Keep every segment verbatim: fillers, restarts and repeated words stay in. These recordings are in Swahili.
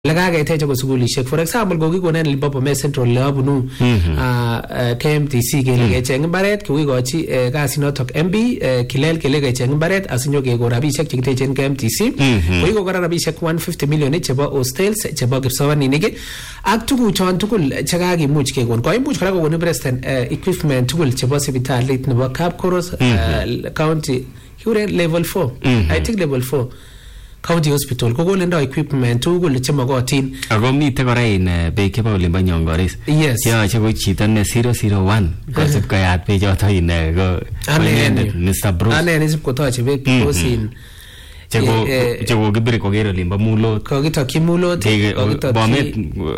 Lagaketech ko sukulishek. For example, kokikonen Limpopo Central leabunu K M T C kele kecheng imbaret kokikochi kasinotok M B kilel kele kecheng imbaret asinyo kekon rabishek chekitechen K M T C. Kokikokora rabishek one hundred fifty million chebo hostels chebo kipsomaninik ak tuguchon tugul chekakimuch kekon. Koimuch kora kokon president equipment tugul chebo sipitalit nebo Kapkoros county kure level four. I think level four. County Hospital kokolendo equipment tugul chemogotin ako mite kora in beek chebo olimbo Nyongoris. Yes. Yoche ko chito ne zero zero one kosip koyat beek choto in ko Mister Bruce. Ane nisip kotoche beek because in chego chego kibiri kokero olimbo Mulot. Kokitokyi Mulot, kokitokyi Bomet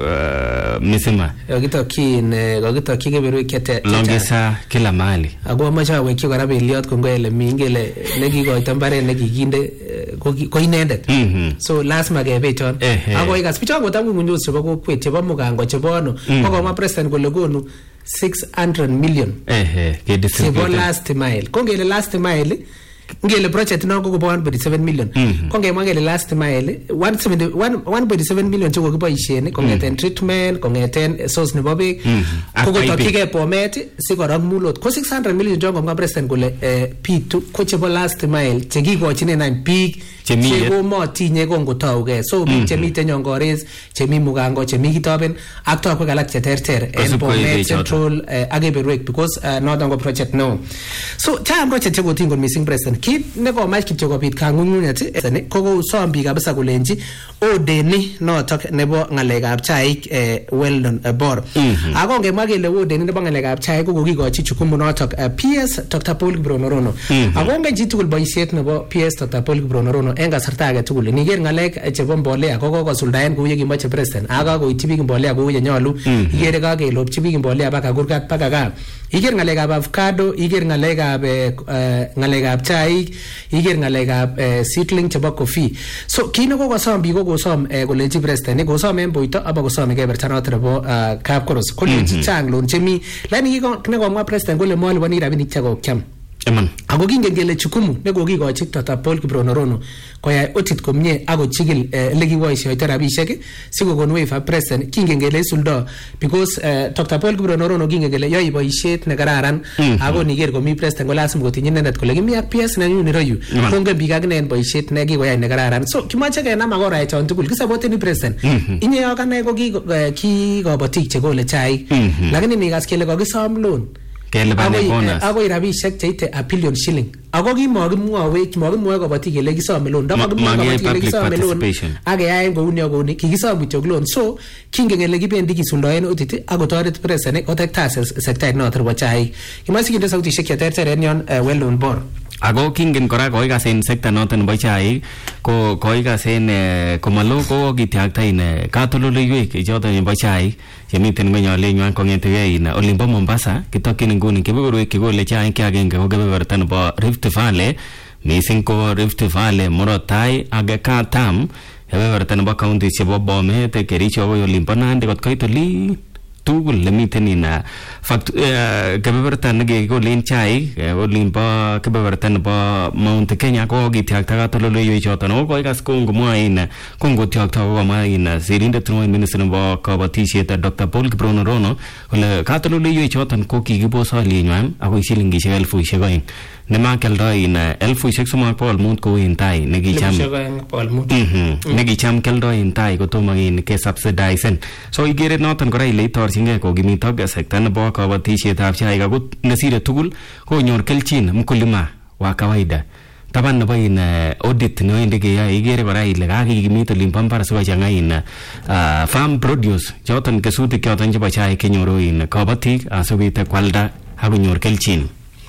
misima. Kokitokyi in kokitokyi keberwek chete. Longesa kila mahali. Ako amache awekyi kora beliot kongele mi ngele nekikoito mbaret nekikinde ko inendet. So lazima kebe chon. Ako ikas pichon kotam kungunyo chebo kokwet chebo Mugango chebo ano. Kokomwa president kole konu six hundred million. Ehe, ke distribute. Chebo last mile. Kongele last mile ngele project no ko one point seven million. Kongemwa ngele last mile one point seven million choko kiboisien kongeten treatment, kongeten source nebo beek. Kokotokige Bomet sikorok Mulot. Ko six hundred million jongo mwa president kole P two ko chebo last mile chekikochinen any big cheko motinye kongotauge. So big chemiten Nyongores, chemi Mugango, chemi Kitoben ak tokwek alak cheterter en Bomet Central ak keberwek because noton ko project no. So chang project chekotin kon missing president kit nekomach kityo kobit kangungunyet ko kosom biik kabisa kolenji odeni notok nebo ngalekab chaik Weldon Bor. Ako ngemwa kele odeni nebo ngalekab chaik ko kokikochi jukumu notok P S Doctor Paul Kibronorono. Ako nge chitugul boisiet nebo P S Doctor Paul Kibronorono en kasarta age tugul niger ngalek chebo mbolea ko kokosuldaen kou ye kimoche president aga koityi biik mbolea kou ye nyolu. Igere kakelopchi biik mbolea baka kurgat baka gaa. Iger ngalekab avocado, iger ngalekab ngalekab chaik, iger ngalekab seedling chebo coffee. So kino ko kosom biik ko kosom kolenji president ko kosom en boito aba kosom keberta noto nebo Kapkoros. Kolenji chang lon chemi lani ko nekomwa president kole moliboni rabinik chekokyam. Eman. Ako kingen kele jukumu nekokikochi Doctor Paul Kibronorono koyai audit komie ako chikil ele kiboisioito rabishek sikokon waiver president kingen kele isuldo because Doctor Paul Kibronorono kingen kele yoe boisiet nekararan ako niger komi president ko lazima kotinye inendet kole kimi ak P S nenyu neroyu kongen biik ak inen boisiet nekikoyai nekararan. So kimoche kenam akora chon tugul kisupporteni president. Inye yo kane ko ki kobotik chekole chaik lakini nikas kele kokisom loan agoi rabishek cheite a billion shilling. Ako kimokimwowech mokimwoe kobotik kele kisome loan. Ndamokimwoe kobotik kele kisome loan akeyaen kouni ak kouni kikisom kityo loan. So kingen kele kibendi kisuldoen audit akotoret president kotekta sektait noto nebo chaik. Kimoche kinde sautishek cheterter en yon Weldon Bor. Ako kingen kora koikas en sekta noton nebo chaik ko koikas en komalo ko kitiakta in katoldoleiwek choton nebo chaik chemiten ngweny olenywan kongetegei in olimbo Mombasa kitokyin nguni kebeberwek chekole chaik agenge ko kebeberta nebo Rift Valley missing ko Rift Valley Murot Tai ak Katam kebeberta nebo county chebo Bomet Kericho akoi olimbo Nandi kot koit oli tugul lemiten in fact kebeberta nekikolen chaik olimbo kebeberta nebo Mount Kenya ko kitiakta katoldoleiwek choton ako koikas ko ngomwae in ko ngotiakta ko komwa in sirindet nebo minister nebo kabatisiet Doctor Paul Kibronorono kole katoldoleiwek choton ko kikibos alienywan akoi shilingishek elfusiek oeng nemakialdo in elfusiek somok bokol mut kou in tai nekicham nekicham kialdo in tai kotomo in kesubsidisen. So igere noton kora ile itorchingei kokimitok sekta nebo kabatisietab chaik ako nesire tugul konyor kelchin mkulima wa kawaida. Taban nebo in audit newendi keyoe igere kora ile kakikimit olimbo mbar sikochang'a in farm produce choton kesutik choton chebo chaik kenyoru in kabatik asikobit kwalda akonyor kelchin.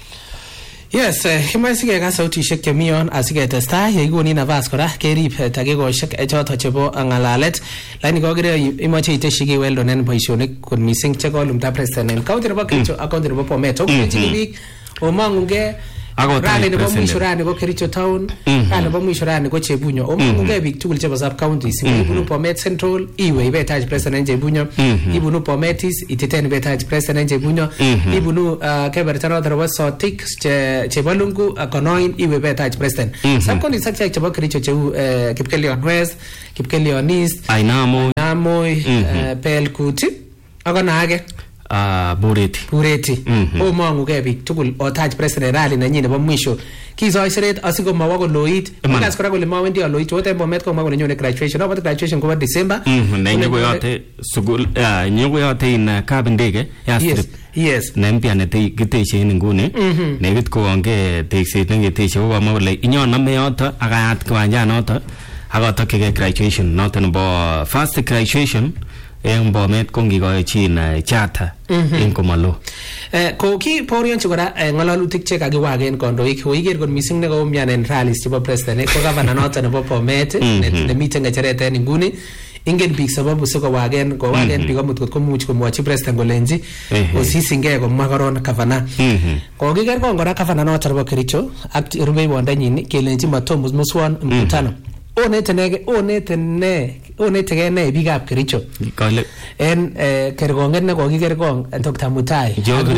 Yes, kimoche sikekas sautishek chemi yon asiketestai yekikonin nafas kora kerib takikoshek choto chebo ngalalet. Lakini kokere imoche iteshi ki Weldon en boisionik kot missing chekolumda president en county nebo Kericho ak county nebo Bomet. Okulenjini biik omong'ungei rani nebo mwisho rani ko Kericho town, rani nebo mwisho rani ko Chebunyo. Omong'ugei biik tugul chebo sub counties. Ibunu Bomet Central, iwe ibetach president Chebunyo. Ibunu Bomet East, ititen ibetach president Chebunyo. Ibunu keberta noto nebo Sotik chebo Lungu Konoin, iwe ibetach president. Sub counties ak chebo Kericho cheu Kipkelion West, Kipkelion East, Ainamo, Ainamoi, Pelkut ak age. Uh, Bureti. Bureti. Mm-hmm. O mong'ugei biik tugul otach president rally nenyin nebo mwisho. Kisoiseret asikomawa koloit. Makas kora kole mawendi aloit. Ote en Bomet komwa kole nyone graduation. Obot graduation kobo December. Mhm. Ne nyokoyote sukul nyokoyote in kabindege airstrip. Yes. Ne mpya ne kiteshe en nguni. Nekit koonge tekset neketeshe ko komwa kole inyon ame yoto akayat kiwanjanoto akatokyigei graduation noto nebo first graduation en Bomet kongikoyochin charter en komalo. Ko ki borionchi kora ng'alalutik che kakiwagen kandoik ko iker kot mising ne kaumian en rallies chebo president ko governor noto nebo Bomet nemiten ng'echeret en nguni. Ingen biik sababu sikowagen kowagen biik amut kot komuch komwochi president kolenji osisingei komwa koron governor. Kokiker kon kora governor noto nebo Kericho ak rubeiwondenyin kelenji matom musmuswon mkutano. Onetene onetene onetege ne biikab Kericho en kerkonget ne kokikerkong Doctor Mutai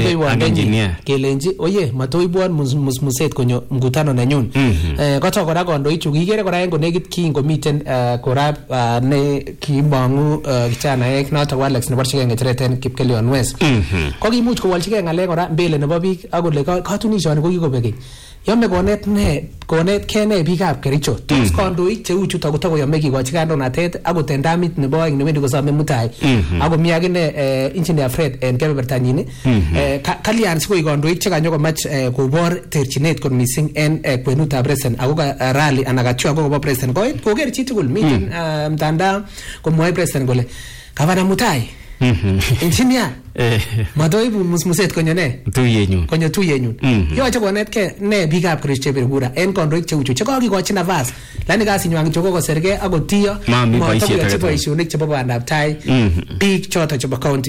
kelenji oye matoibwon musmuset konyo mkutano nenyun. Koto kora kandoichu kikere kora en konekit kingomiten korab ne kimong'u kijanaek noto Alex neborchigei ng'echeret en Kipkelion West. Kokimuch kowolchigei ng'alek kora mbele nebo biik ak kole katunishoni ko kikobek. Yome konet ne konet kene biikab Kericho. Tos kandoik cheu chuto kotakoyome kikochi kandoinatet ak kotendamit nebo oeng newendi kosome Mutai. Ako mi akine engineer Fred en kebebertanyin. Kalyan sikoi kandoik chekanyokomach kobor terchinet kot mising en kwenutab president ako rally anan kachua kobo president. Koker chitugul miten mtandao komwoe president kole Gavana Mutai engineer matoibu musmuset konyo ne tuyenyun konyo tuyenyun yoche konetkei ne biikab Kericho chebire kura en kandoik cheu chu chekokikochi nafas lani kasinywan kityo kokosergei akotiyo motokoyochi boisionik chebo bandab tai biik choto chebo county.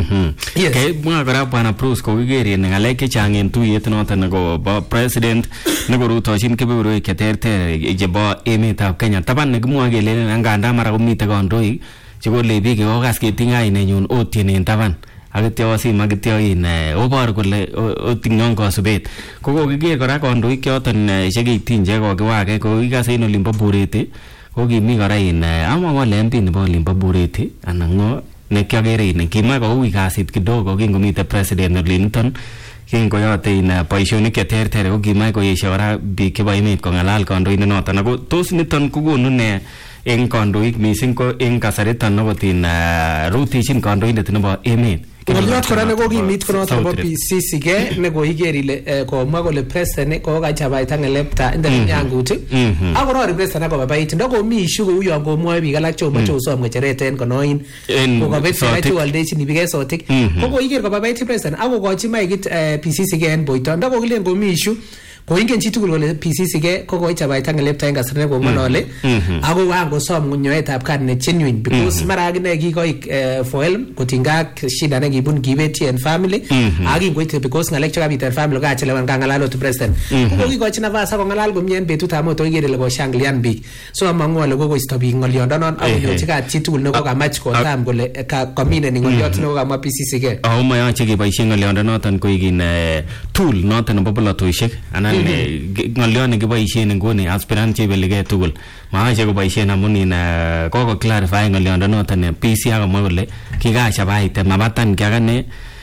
Mwa kora bwana Bruce kokiker en ng'alek chechang en tuyet noto nebo president nekorutochin kebeberwek cheterter chebo emetab Kenya taban nekimwoe kele angandan mara komite kandoik chekole biik kokas ketiny ainenyun otien en taban akityo osim akityo in obor kole otinyon kasubet ko kokiker kora kandoik choton chekitiny chekokiwake kokikase en olimbo Bureti kokimi kora in amwa kole M P nebo olimbo Bureti anan ng'o nekiakere in kimwa koui kasit kidogo kingomite president oliniton kingoyote in boisionik cheterter ko kimach koyesho kora biik chebo emet kong'alal kandoindet noton ako tos niton kokonu ne en kandoik mising ko en kasariton akot in rutichin kandoindet nebo emet. Ng'olyot kora nekokimit konoto nebo P C C K nekoiker ile komwa kole president kokachabaita ng'elepta inde yangut ak korori president akobabait ndakomi issue kou yon komwoe biik alak chemoche kosom ng'echeret en konoin kokobet sait cheoldechin biik en Sotik ko koiker kobabait president akokochi maikit P C C K en boito ndakokilen komi issue koingen chitugul kole P C C K kokoichabaita ng'elepta en kasari nekong'olole ako wangosom nyoetab kat ne genuine because mara akine kikoik foil kotinygei ak shida nekibun kibeti en family ak kingoite because ng'alek chekabit en family kokachelewan kang'alal ot president kokikochi nafas akong'alal komie en betutab mut koiker ile koshangilian biik so among'u ale kokoisto biik ng'oliondonon akonyochi kat chitugul nekokamach kotam kole kamine ni ng'oliot nekokamwa P C C K. Ako mayoche keboisien ng'oliondonoton koik in tool noton nebo bolotosiek anan ng'olyon nekiboisien nguni aspirant chebeligei tugul maache koboisien amun in koko clarify ng'oliondonoton P C akomwa kole kikachabaite mabatan kiakane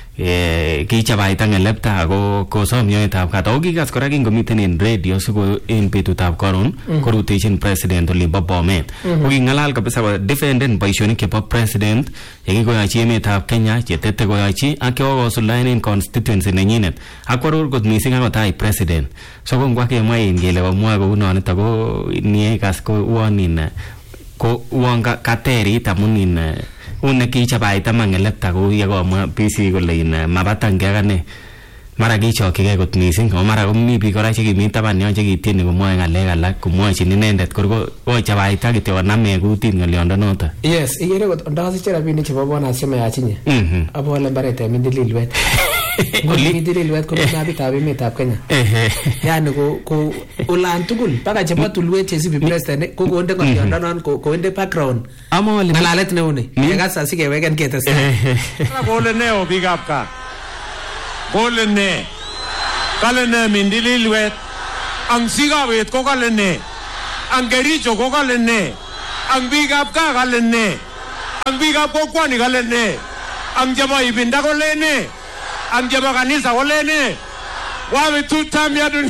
kichabaita ng'elepta ako kosom nyoetab kat ako kikas kora kingomiten en radio siko en betutab koron korutechin president olimbo Bomet ko king'alal kabisa ko defenden boisionik chebo president yekikoyochi emetab Kenya chetete koyochi ak kokosuldaen en constituency nenyinet ak kwaror kot mising akotach president so ko ngwakemwa in kele komwoe kounonitok ko nie kas ko uon in ko uon katerit amun in une kichabaita mang'elepta kou yekomwa P C kole in mabatan kiakane mara kichokchigei kot mising o mara komi biik kora chekimi taban yo chekitieni komwoe ng'alek alak komwochin inendet kor kochabaita kityo koname kutit ng'oliondonoto. Yes, ikere kot ndasiche rabinik chebo bonus chemayachinye abole mbaret en Mindililwet. Mindililwet ko mabitab emetab Kenya. Yani ko ko ulan tugul baka chebo tulwet chesibi president ko konde ng'oliondonon konde background. Amole ng'alalet neuni. Yekas asikeweken ketesta. Kole neo biikab kaa. Kole ne. Kale ne Mindililwet. Ang Sigawet ko kale ne. Ang Kericho ko kale ne. Ang biikab kaa kale ne. Ang biikab kokwoni kale ne. Ang chebo ibinda kole ne. Ang chebo kanisa kole ne. Wawe tutam yadun.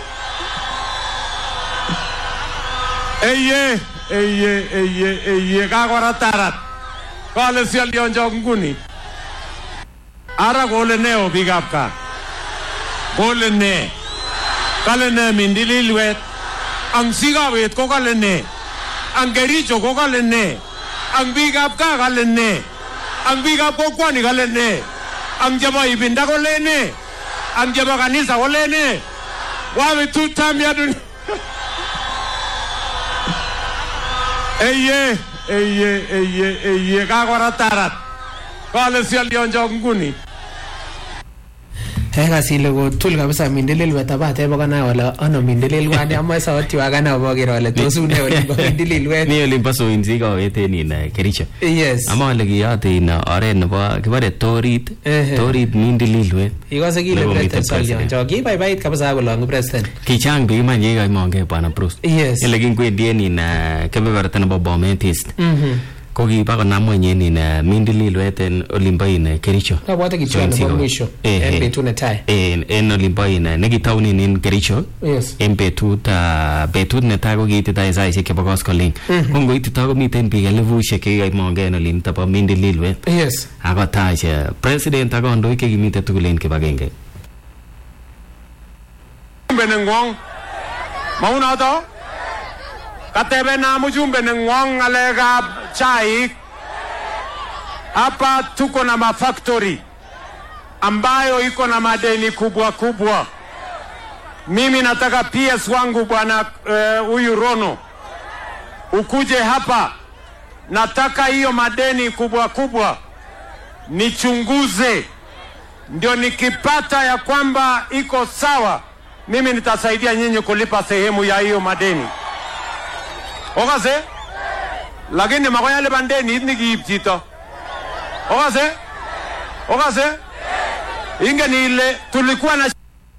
Eye, eye, eye, eye, kakora tarat. Kale sialion jok nguni. Ara kole neo biikab kaa. Kole ne. Kale ne Mindililwet. Ang Sigawet ko kale ne. Ang Kericho ko kale ne. Ang biikab kaa kale ne. Ang biikab kokwoni kale ne. Ang chebo ibinda kole ne. Ang chebo kanisa kole ne. Wawe tutam yadun. Eye, eye, eye, eye, kakora tarat. Kale sialion jok nguni. Eka sile ko tul kabisa Mindililwet abate bokana wala ano Mindililwet ama sauti wakana obogero wala tosune wala Mindililwet ni olimpo soinzi Sigawet en Kericho. Yes. Ama ole kiyote in oret nebo kibore Torit, Torit Mindililwet. Ikose kile president Salion jo kibaibait kabisa kolongu president. Kichang biik man yekaimonge bwana Bruce. Yes. Ele kingwendi en in kebeberta nebo Bomet East. Mhm. Ko kiba konam ng'weny en in Mindililwet en olimpo in Kericho. Kabwate kichwa nebo mwisho en betut netai. En en olimpo in nekitaunen en Kericho. Yes. En betut betut netai ko kiitita saisiek chebo koskoleng. Ko ngoitita komiten biik elifusiek chekikaimonge en olinto bo Mindililwet. Yes. Akotach president ak kandoik chekimiten tugul en kibagenge. Benengwong. Maunoto? Katebe na mjumbe nengwong ng'alekab chaik. Hapa tuko na mafactory ambayo iko na madeni kubwa kubwa. Mimi nataka P S wangu bwana huyu uh, Rono ukuje hapa. Nataka hiyo madeni kubwa kubwa nichunguze, ndio nikipata ya kwamba iko sawa, mimi nitasaidia nyinyi kulipa sehemu ya hiyo madeni. Okase? Lakini makoya lipan deni ni kiib chito. Okase? Okase? Ingeni ile tulikuwa na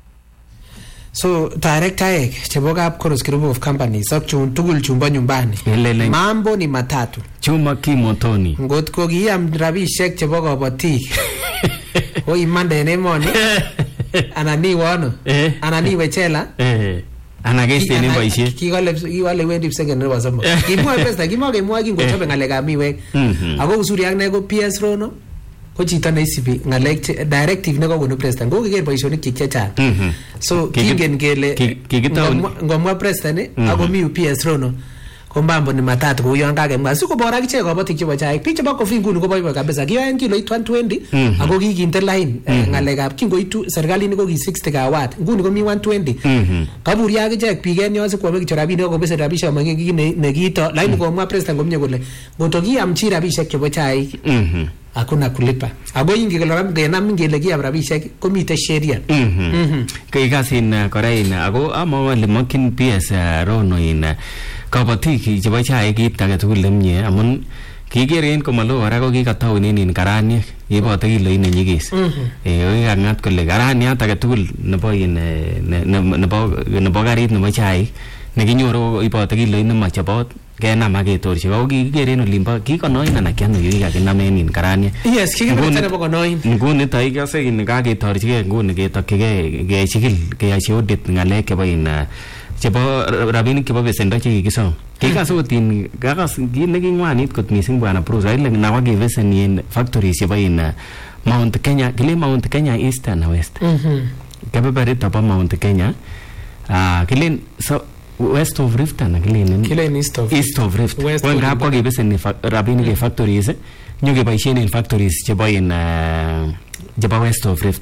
So director chebo Kapkoros Group of Companies ak chun tugul chumbo nyumbani. Mambo ni matatu. Chuma kimotoni. Ngot ko kiam rabishek chebo kabatik. O imande en emoni. Anani wono. Anani wechela. Eh. Ana geste ni boisie. Kikole kikole wendi psenge nebo somo. Kimwa pesa kimwa kemwa kingochobe ngalekab miwek. Ako usuri ak ne ko P S Rono. Ko chito neisibi ngalek directive ne kokonu president ko kiker boisionik chik chechang. So kingen kele ngomwa president ako mi P S Rono ko mambo ni matatu ko yon kakemwa sikobor akichek kabatik chebo chaik. Biik chebo Coffee nguni koboiboi kabisa. Kiyoen kiloit one twenty ako kikinde line ngalekab kingoitu serikalit ko ki sixty kawat. Nguni ko mi one twenty. Kaburya akichek biik en yon sikwame kicho rabinik ko bese rabishek mangin kii nekiito. Lakini komwa president komye kole ngoto kiamchi rabishek chebo chaik hakuna kulipa. Ako ingi kaloram kenam ngele kiam rabishek komite sheria. Mhm. Kaikasin kora in ako amo limakin P S Rono in kabatik chebo chaik kiit age tugul nemie amun kikeren komalo kora ko kikataunen in karaniek yebote kiloit nenyigis. Eh kangat kole karaniat age tugul nebo in nebo nebo garit nebo chaik nekinyoru ibote kiloit nemachobot kenam ak ketorchi ko kikeren olimpo kikonoin anan kiano kikakinamen in karaniek. Yes, kikibete nebo konoin. Nguni taikase in kaketorchigei nguni ketokyigei kechikil keyochi audit ngalek chebo in chebo rabinik chebo besendo chekikisom. Kikasut in kakas kit nekingwanit kot mising bwana Bruce ile nawa kibesen in factories chebo in Mount Kenya, kile Mount Kenya East and West. Mhm. Kebeberta bo Mount Kenya. Ah, kile so West of Rift and kile Kile East of East of Rift. When gap ko kibesen rabinik ke factories nyo keboisien in factories chebo in chebo West of Rift.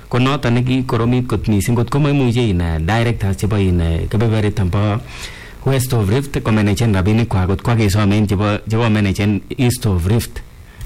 ko noton neki koromit kot mising kot komaimuche ina directors chebo ina kebeberta bo West of Rift ko managen rabinik kwa kot kwa kesomen chebo chebo managen East of Rift.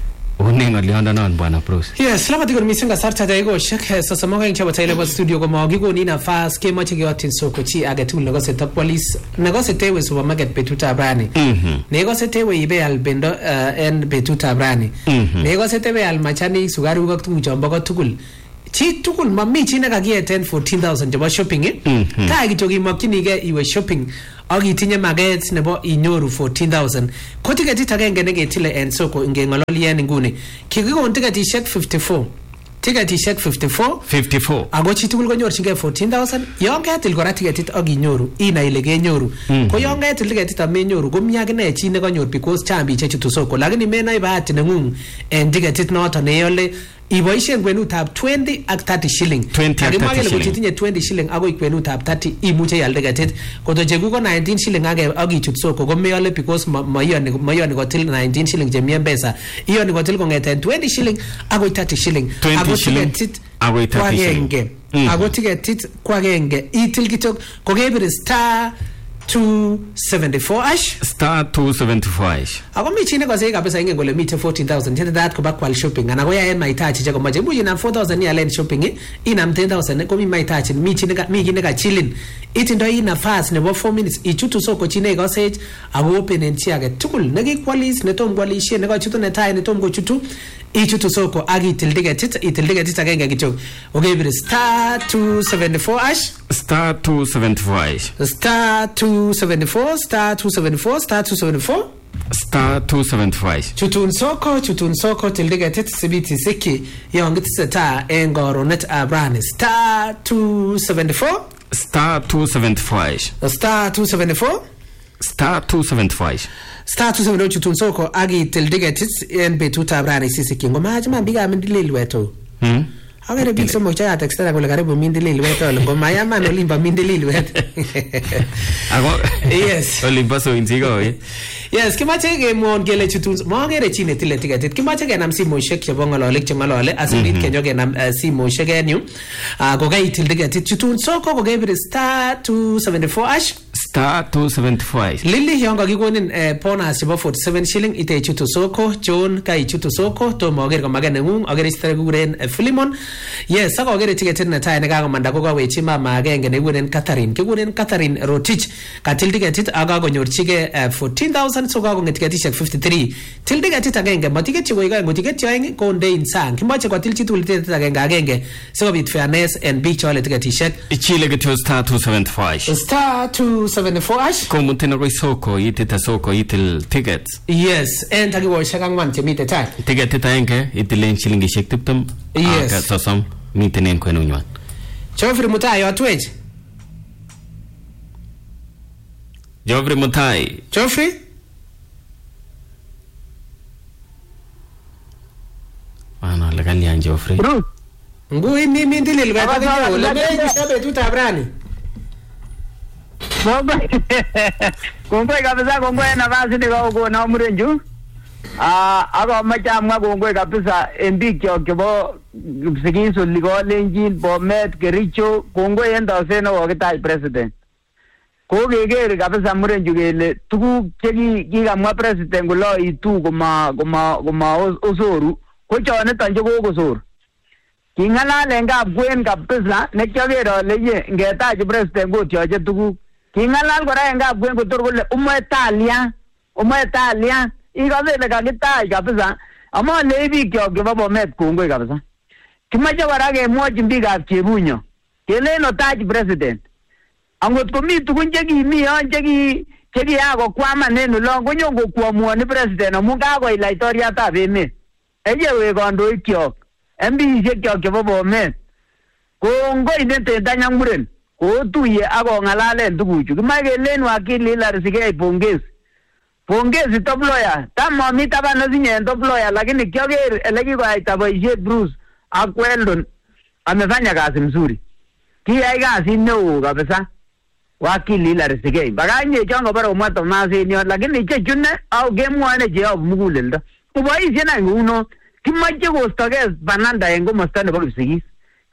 Uneng oliondonon bwana Bruce. Yes, labda tiko mising kasarta daiko shek sasa moga nchaba taile studio ko magiko ni nafas ke mache yotin soko chi agatul negose ta police negose tewe supermarket betuta brani. Mhm. Negose tewe ibe al bendo en betuta brani. Negose tewe al machani sugari uga tu jombo ko tukul. Chi tukul mami chi ne kagieten fourteen thousand jaba shopping eh. Ta kichoki makinige iwe shopping. Agi tinye maget nebo inyoru fourteen thousand. Ko tiketi agenge negetile en soko ngengololien nguni. Kikikon tiketishek fifty-four. Tiketishek fifty-four. fifty-four. Ago chi tugul konyorchingei fourteen thousand. Yon ketil kora tiketit ak inyoru, ina ile kenyoru. Ko yon ketil tiketit amenyoru komi akine chi ne kanyor because chambi chechutu soko. Lakini menai bahati nengung en tiketit noto neyole iboishen kwenutab twenty ak thirty shilling. twenty ak thirty shilling. Tinye twenty shilling agoi kwenutab thirty imuche ialde ketit. Koto chekuko nineteen shilling age akichut soko komeyole because mayoni mayoni kotil nineteen shilling chemien pesa. Iyoni kotil kongeten twenty shilling agoi thirty shilling. twenty shilling agoi thirty shilling. Ago tiketit kwa genge itil kitok kokebir star two seventy-four ash star two seventy-four ash. Ako mi chine kwa seka pesa inge ngole mite fourteen thousand chete that kuba kwa shopping ana goya en maitachi chako maje buji na four thousand ya len shopping ina ten thousand ko mi maitachi mi chine ka mi kine ka chilling itindo ina fast nebo four minutes ichutu soko chine ko sage ako open en chi age tukul negi kwalis ne tom kwalishe ne ka chutu ne tai ne tom ko chutu ichutu soko agi itil ticket itil ticket agenge kichok okay bir star two seventy-four ash star two seventy-four ash star two seventy-four star two seventy-four star two seventy-four star two seventy-four ash chutun soko chutun soko til ticket sibiti siki yongit seta engoronet abrani star two seventy-four star two seventy-four ash star two seventy-four star two seventy-four ash star two seventy-four chutun soko agi til ticket en betuta abrani sisiki ngoma ajima biga mindilil weto hm Agere big so mocha ya textera kule karibu mindilil weto ngoma yama no limba mindilil weto. Ago yes. Olimba so inzigo eh. Yes, kimache ke mon gele chutun mo gere chine tile ticket. Kimache ke nam si mo shek chebo ngolole chmalole asinit kenyo ke nam si mo shek enyu. Ah ko gai til ticket chutun soko ko gai star two seventy-four ash star two seventy-four ash. Lili yonga gikonin pona chebo forty-seven shilling ite chutu soko John kai chutu soko to mo gere ko magane ngung agere istere guren Philemon. Yes, sako gere ticket na tai ne ga manda ko wechi mama agenge ne guren Catherine. Kiguren Catherine Rotich ka til ticket aga go nyorchige fourteen thousand so ga go ticket fifty-three. Til ticket agenge ma ticket go ga go ticket yoing ko nde insang. Kimache ko til chitul ticket agenge agenge so bit fairness and big chole ticket shek. Ichile get star two seventy-four ash. Star two seventy-four ash. Ko mutena go soko itita soko itil tickets. Yes, and tagi wo shakang man chemite tai. Ticket titaenge itilen shilingi shek tiptum. Yes. Aka sosom mitenen kwenu nywan. Geoffrey Mutai otwej. Geoffrey Mutai. Geoffrey? Ano legali an Geoffrey. Ngui mi mi ndilil beta de le me shabe tuta brani. Kongwe kabisa kongwe nafasi niko uko na umurenju. Ah, ako machamwa kongwe kabisa embik chok chebo Kipsigis liko Lenjin Bomet Kericho kongwe enda seno wakitai president. Ko keker kabisa murenju kele tuguk cheki kikamwa president kulo itu koma koma koma osoru ko chonito nje kokosor. Kingalalen kapkwen kabisa nekyoker ale ye ngetach president kotyoche tuguk. Kingalal kora en kapkwen kotor kole umoe talia umoe talia ikasele kakitach kabisa ama le biik kyok chebo Bomet kongoi kabisa. Kimache kora kemwochi biikab Chebunyo kelen otach president. Angot komi tugun chekimi yon cheki chekiyako kwaman en olon konyon kokwomuoni president amun kakoi laitoriatab emet. Echewe kandoik kyok M P-ishek kyok chebo Bomet kongoi netentany ak muren kotuye akong'alalen tuguchu. Kimache kelen wakili Hilary Sikei pongezi. Pongezi top lawyer. Tam mami taban osinye en top lawyer lakini kyoker ele kikoyaita boisiet Bruce ak Weldon amefanya kazi mzuri. Kiyai kazi neo kabisa wakili Hilary Sikei. Bakanye chongo bara umwa Thomas enyon lakini chechune au kemwoe cheyobu muguleldo. Koboisien any kouno kimache kostoge bananda en komosta nebo Kipsigis.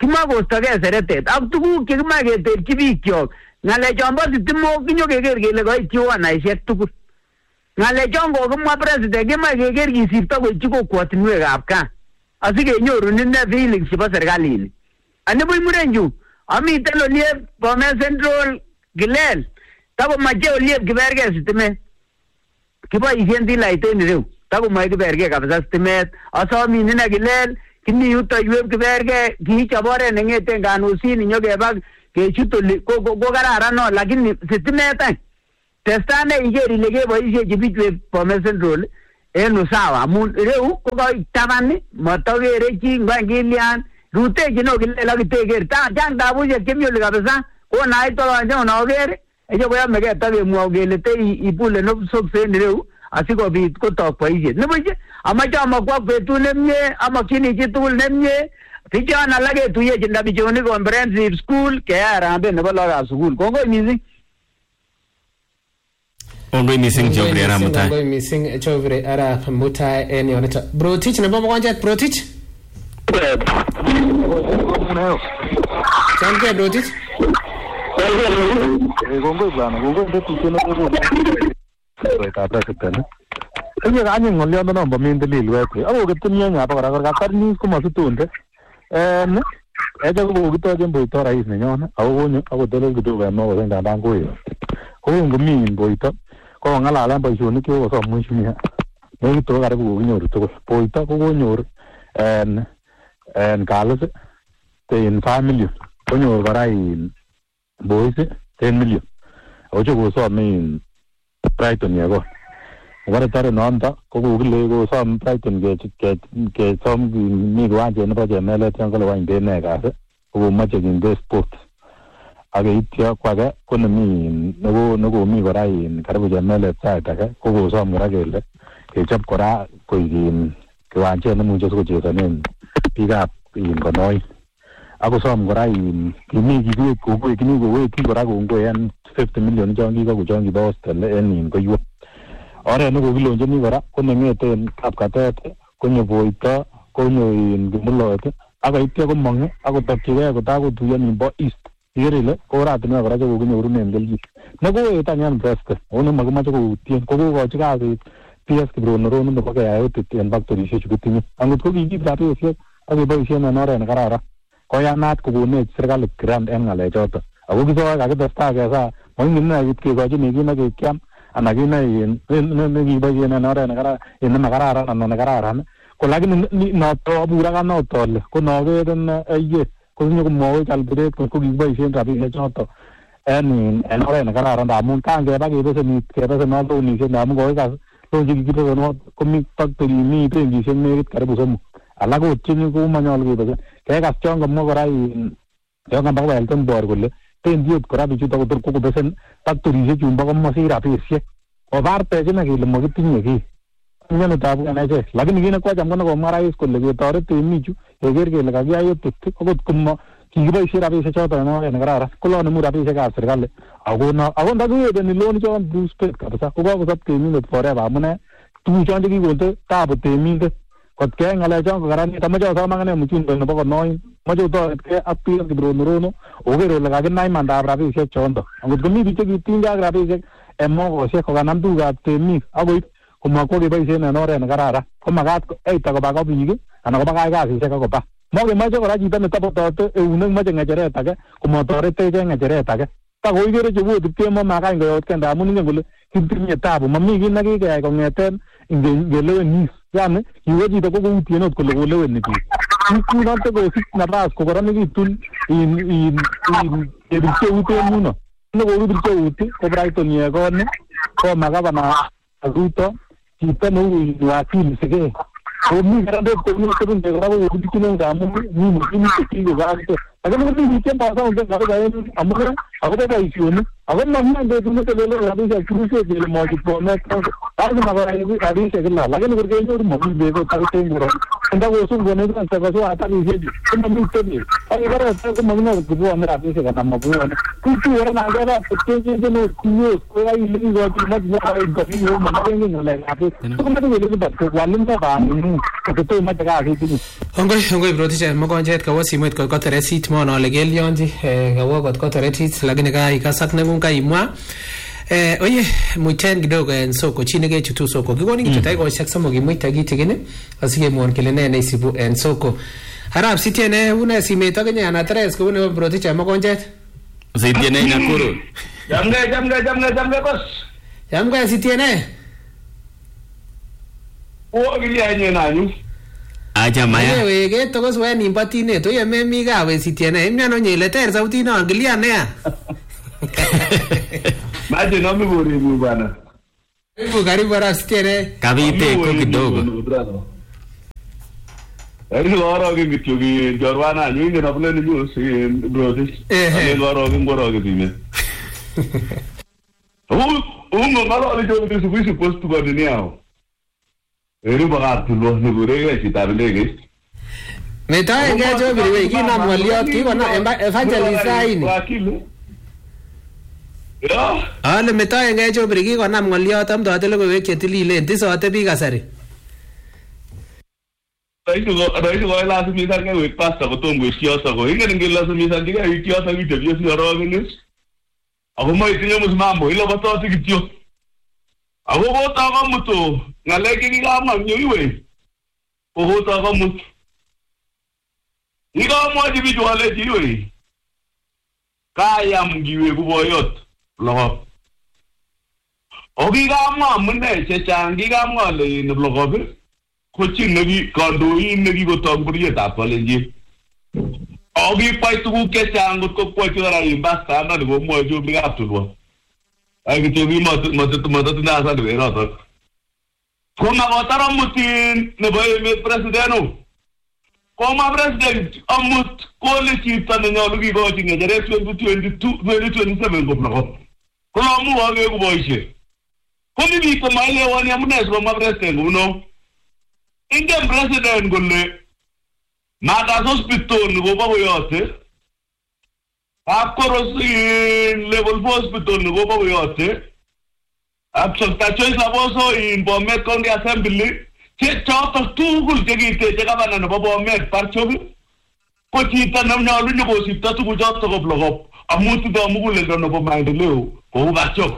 kimakostogei seretet ak tuguk chekimae keterchi bikyok ng'alechon bo sitimok kinyokeker kele koityi wanaisiek tugul. Ng'alechon kokimwa president kemae keker kisipto koityi kokwotinwekab gaa asikenyorun ine feelings chebo serkalini. Anibuch murenju amiten Oliep Bomet Central Gilel takomache Oliep kiberge sitimet kiboisien tilait en ireu takomache kiberge kabisa sitimet asomin ine Gilel kimi yuto iweb kiberge kiichob oret neng'eten Kanusin nyokeba kechut oli ko kararan no lakini sitimet any testai ne iker ile keboisiechi bichu Bomet Central en usawa amun ireu ko koitaban matokere chi ngwan kilian rutechi no Gilel akiteker chang tabusiek chemi oli kabisa ko nait toronjo noker ejo koyomegei takemwou kele te ibule no soksen ireu asikobit kotok boisiet nibuch amache amakwa betut nemie amakyini chi tugul nemie bichon alak ketuyechi ndabichoni comprehensive school keyai harambee nebo lagokab sukul. Kongoi missing. Kongoi missing Geoffrey Arap Mutai. Kongoi missing Geoffrey Arap Mutai en yonito. Brotich nebo mokonjet Brotich. Change Brotich. Kongoi bwana, kongoi betut nebo koitab president. Ege kanyo ngolyondo nombo mindilil wekwe. Ako ketinye nya pa kora katar news komasutunde. En eje ko kitoje mboito rais nenyon ako konyo ako telel kidogo eno ko senda ndango yo. Ko ngomi mboito ko ngalala boisionik ko so mwisho ne kito kare ko kinyoru tugul. Boito ko konyor en en kalos ten five million. Konyor kora in boys ten million. Ojo ko so min Brighton yego. Wala tare nonda ko kile ko som Brighton ke ke ke som mi gwanje ne baje mele tan ko wan de ne ga ko mache in sport age itya kwaga ko ne mi no no mi gora in karibu je mele ta ta ko ko som gora gele ke chap kora ko in gwanje ne mu je ko je tanen piga in ko noi ako som gora in kimi gi ko ko kimi go we ki gora go ngo en fifty million jongi ko jongi boss tele en in ko yu ore no ko kilonje ni kora ko nengeten kapkatet ko nyoboito ko nyo in gimulot aka itya ko monge ako takyige ko ta ko tuya ni bo east igerile ko rat no kora ko kinyoru nem gelji no ko etanyan president ono magmache ko utien ko ko ko ka P S kibro no ro no ko ka ayo tien factory she chutinyi angut ko gi rapi she ako boisien na ore na karara ko ya nat ko ne serikali grand en ngale joto ako kiso ka ke testa ke sa mo ngina git ke ko ji ni gina ke kyam anagina yin ne gi boisien na ore na kara in na karara na na karara ko lagin no to bura ka no to ko no ge den aye ko nyo ko mo kal bure ko ko gi boisien rapi ke joto en en ore na karara da mun kan ge ba ge be se ni ke be se no to ni se na mo ko ka to ji gi to no ko mi factory mi te gi se me kar bu som ala ko chini ko ma nyol gi be ke ka chong mo ko rai yo kan ba ba elton bor ko le ten diot ko rabi chuta ko to ko be sen factory se chumba ko ma si rapi se o bar pe je na gi le mo gi tinye gi nyano ta bu na je lagin gi na ko jam ko mara is ko le ge tore te mi ju e ger ge la ga ayo te ko ko mo ki gi ba si rapi se chota no en gara ko lo no mu rapi se ka serikali ago na ago nda gi de ni lo ni jon boost pe ka sa ko ko sab ke mi no fore ba mune tu jon gi ko te ta bu te mi de ko ke ngala jon ko gara ni ta ma jo sa ma ne mu chin no ba ko noi ma jo to ke api ki bro no no o ge ro la ga nai man da rapi se chondo ago gi mi bi te gi tinga rapi se e mo ko se ko ga nam du ga te mi ago ko ma ko ge ba se na no re na gara ko ma ga e ta ko ba ko bi gi ana ko ba ga ga se ko ba mo ge ma jo ra ji ta me ta po to e un ma je ngajere ta ke ko mo to re te je ngajere ta ke ta ko ge re ju bu te mo ma ga ngo ken da mu ni ngul kin tin ye ta bu ma mi gi na gi ga ko ngeten inge ngelo ni ya ne ki we ji ta ko ko ti no ko le le ni ti ku na te ko sit na ras ko ra ni gi tul in in in e bi che u te mu no no ko bi che u ti ko Brighton ye ko ne ko ma ga ba na ruto ti te no u wa ti se ke o mi grande ko mi ko de grabo o di kino ga mo ni ni ni ti go ga te aga mo ni ti pa sa o ga ga amu ako ba boisionik ako mamman de tumo te lelo rabisha kuruse de mo ki Bomet lazima ba hivi rabisha kila lakini kurgenyo mo be ko ta tenguro nda ko sun gone kan ta ko ata ni je kuma mi te ni ai gara ta ko magna ko bo amra rabisha ka tamma bo na kutu ora na gara te je je no kuyo ko ai li go ti ma ja ai ko ni mo ma ngi ni le ate ko ma de le ba ko walin ta ba ni ko to ma ta ga ri ni ongoi ongoi broticha mo konjet ka wasimoit ko ko teresit mo no le gelionji ka wo ko teresit lakini kai kasak nengung kaimwa eh oye muiten kidogo en soko chini ke chutu soko kigoni kitu tai ko shaksa mo gimuita gitigene asige mon kelene ne sibu en soko harap sitiene una simeta kenya na tres ko ne broticha mo konjet sitiene Nakuru jamge jamge jamge jamge bos jamge sitiene o gilia nye nanyu aja maya we ke to ko swen impatine to ye me mi ga we sitiene emyano nyele ter sauti no gilia ne ya maji na miburi mu bana karibu karibu rasitere kabite ko kidogo ai loro ke gityogi jorwana nyingi na bule ni si brothers ai loro ke ngoro ke dime u ungo ngalo le jo bisu bisu postu ko ni ao eri bagat lo ni gure ke sitarlege meta enge jo biri ki na mwaliot ki kona evangelizaini ya ale meta enge jo biri ki kona mwaliot am do tele ko we chetililen tisote bi kasari Raisu go raisu go la su misa ke we pasta ko tongo siasa ko ingene ngela su misa diga siasa ki tebio si ro ngene ako mo itinyo mus mambo ilo bato ti kityo ako go ta ga muto ngale ki ga ma nyiwe ko go ta ga muto iga mo di bi wale ji we kaya mgiwe ku boyot lo ogi ga ma munne che changi ga ma le no lo go ko chi ngi kondo in ngi go to buriye ta palenji ogi pai tu ke chango ko ko ti ra in basta na go mo jo bi ga tu lo ai ki ti mo mo tu mo tu na sa de ro to ko ma go tara mutin ne boy me presidente ko ma president amut ko le ti tan no lu gi go ti ne jere twenty twenty-two twenty twenty-seven ko no ko mu wa ge go boyse ko mi bi ko ma le woni amnes ko ma president uno Indian president golle Magas hospital go babo yote akoro si level four hospital go babo yote absolta choice aboso in Bomet County Assembly che chato tugul jegite je gabana no babo Bomet parchobi ko chita nam na lu go sipta tu go jotto go blogo amutu do mugule do no bo maendeleo ko ba chok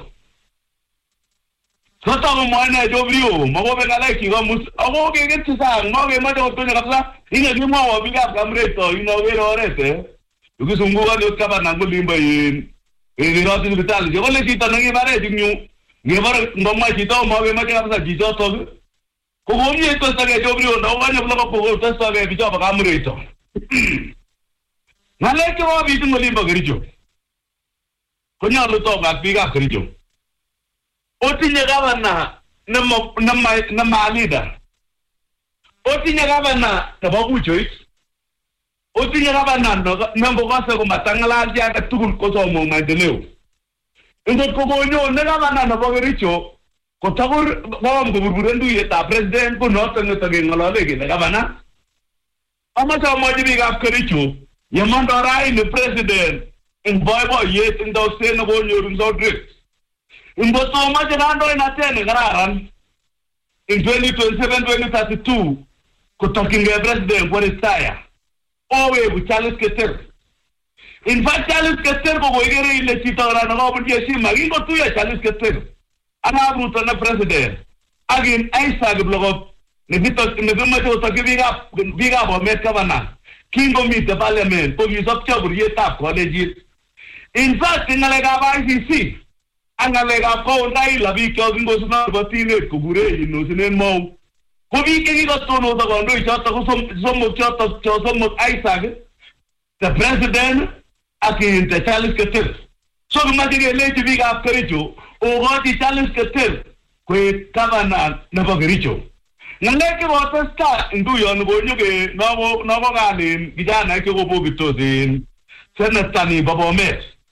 Sota mo mwana jobrio mo be ngala ki go mus ago ge ge tsa mo ge ma do to ne kapsa ina ni mo wa biga kamre to ina we ro rete yuki sungu ga do ka ba nangu limba yin e ni ro ti vital je gole ki ta ngi bare ti nyu ngi bare ngomma ki to mo ge ma ge kapsa ji to to ko go mi to sa ge jobrio no wa ne blo ko ko to sa ge bi jo ba kamre to ngale ki wa bi tu limba ge jo ko nya lo to ga biga ge jo Otinye gavana na na na malida. Otinye gavana na babuchoit. Otinye gavana na mbogasa ko matangala ya tukul ko so mo maendeleo. Ndo ko gonyo na gavana na bogericho ko tagur bawam ko burburendu ye ta president ko no tanga tanga ngalo ge na gavana. Ama sa mo dibi ga kericho yamando rai ni president in boy boy ye tindo se no gonyo ndo drift. Imboto maje nando inatene gararan in twenty twenty-seven twenty thirty-two kutokinga president kwa retire owe bu Charles Keter in fact Charles Keter ko boigere ile chitara na ko buje si magi ko tu ya Charles Keter ana bruto na president agin aisa de blogo ne bito ne bima to to biga biga bo met kabana kingo mi de parliament ko mi sop chabur ye tap college in fact in la ga ba I C C angalega ko nai la bi ko ngo suna batine ko gure ino sinen mo ko bi ke ni to no to ndo chata ko som som chata to som aisa the president akin te Charles Keter so ma de le ti bi ga pericho o go ti Charles Keter ko kavana na bagericho naleke bo testa ndu yo no nyu ke no bo no bo ga ni gijana ke go bo bitosin senatani babo met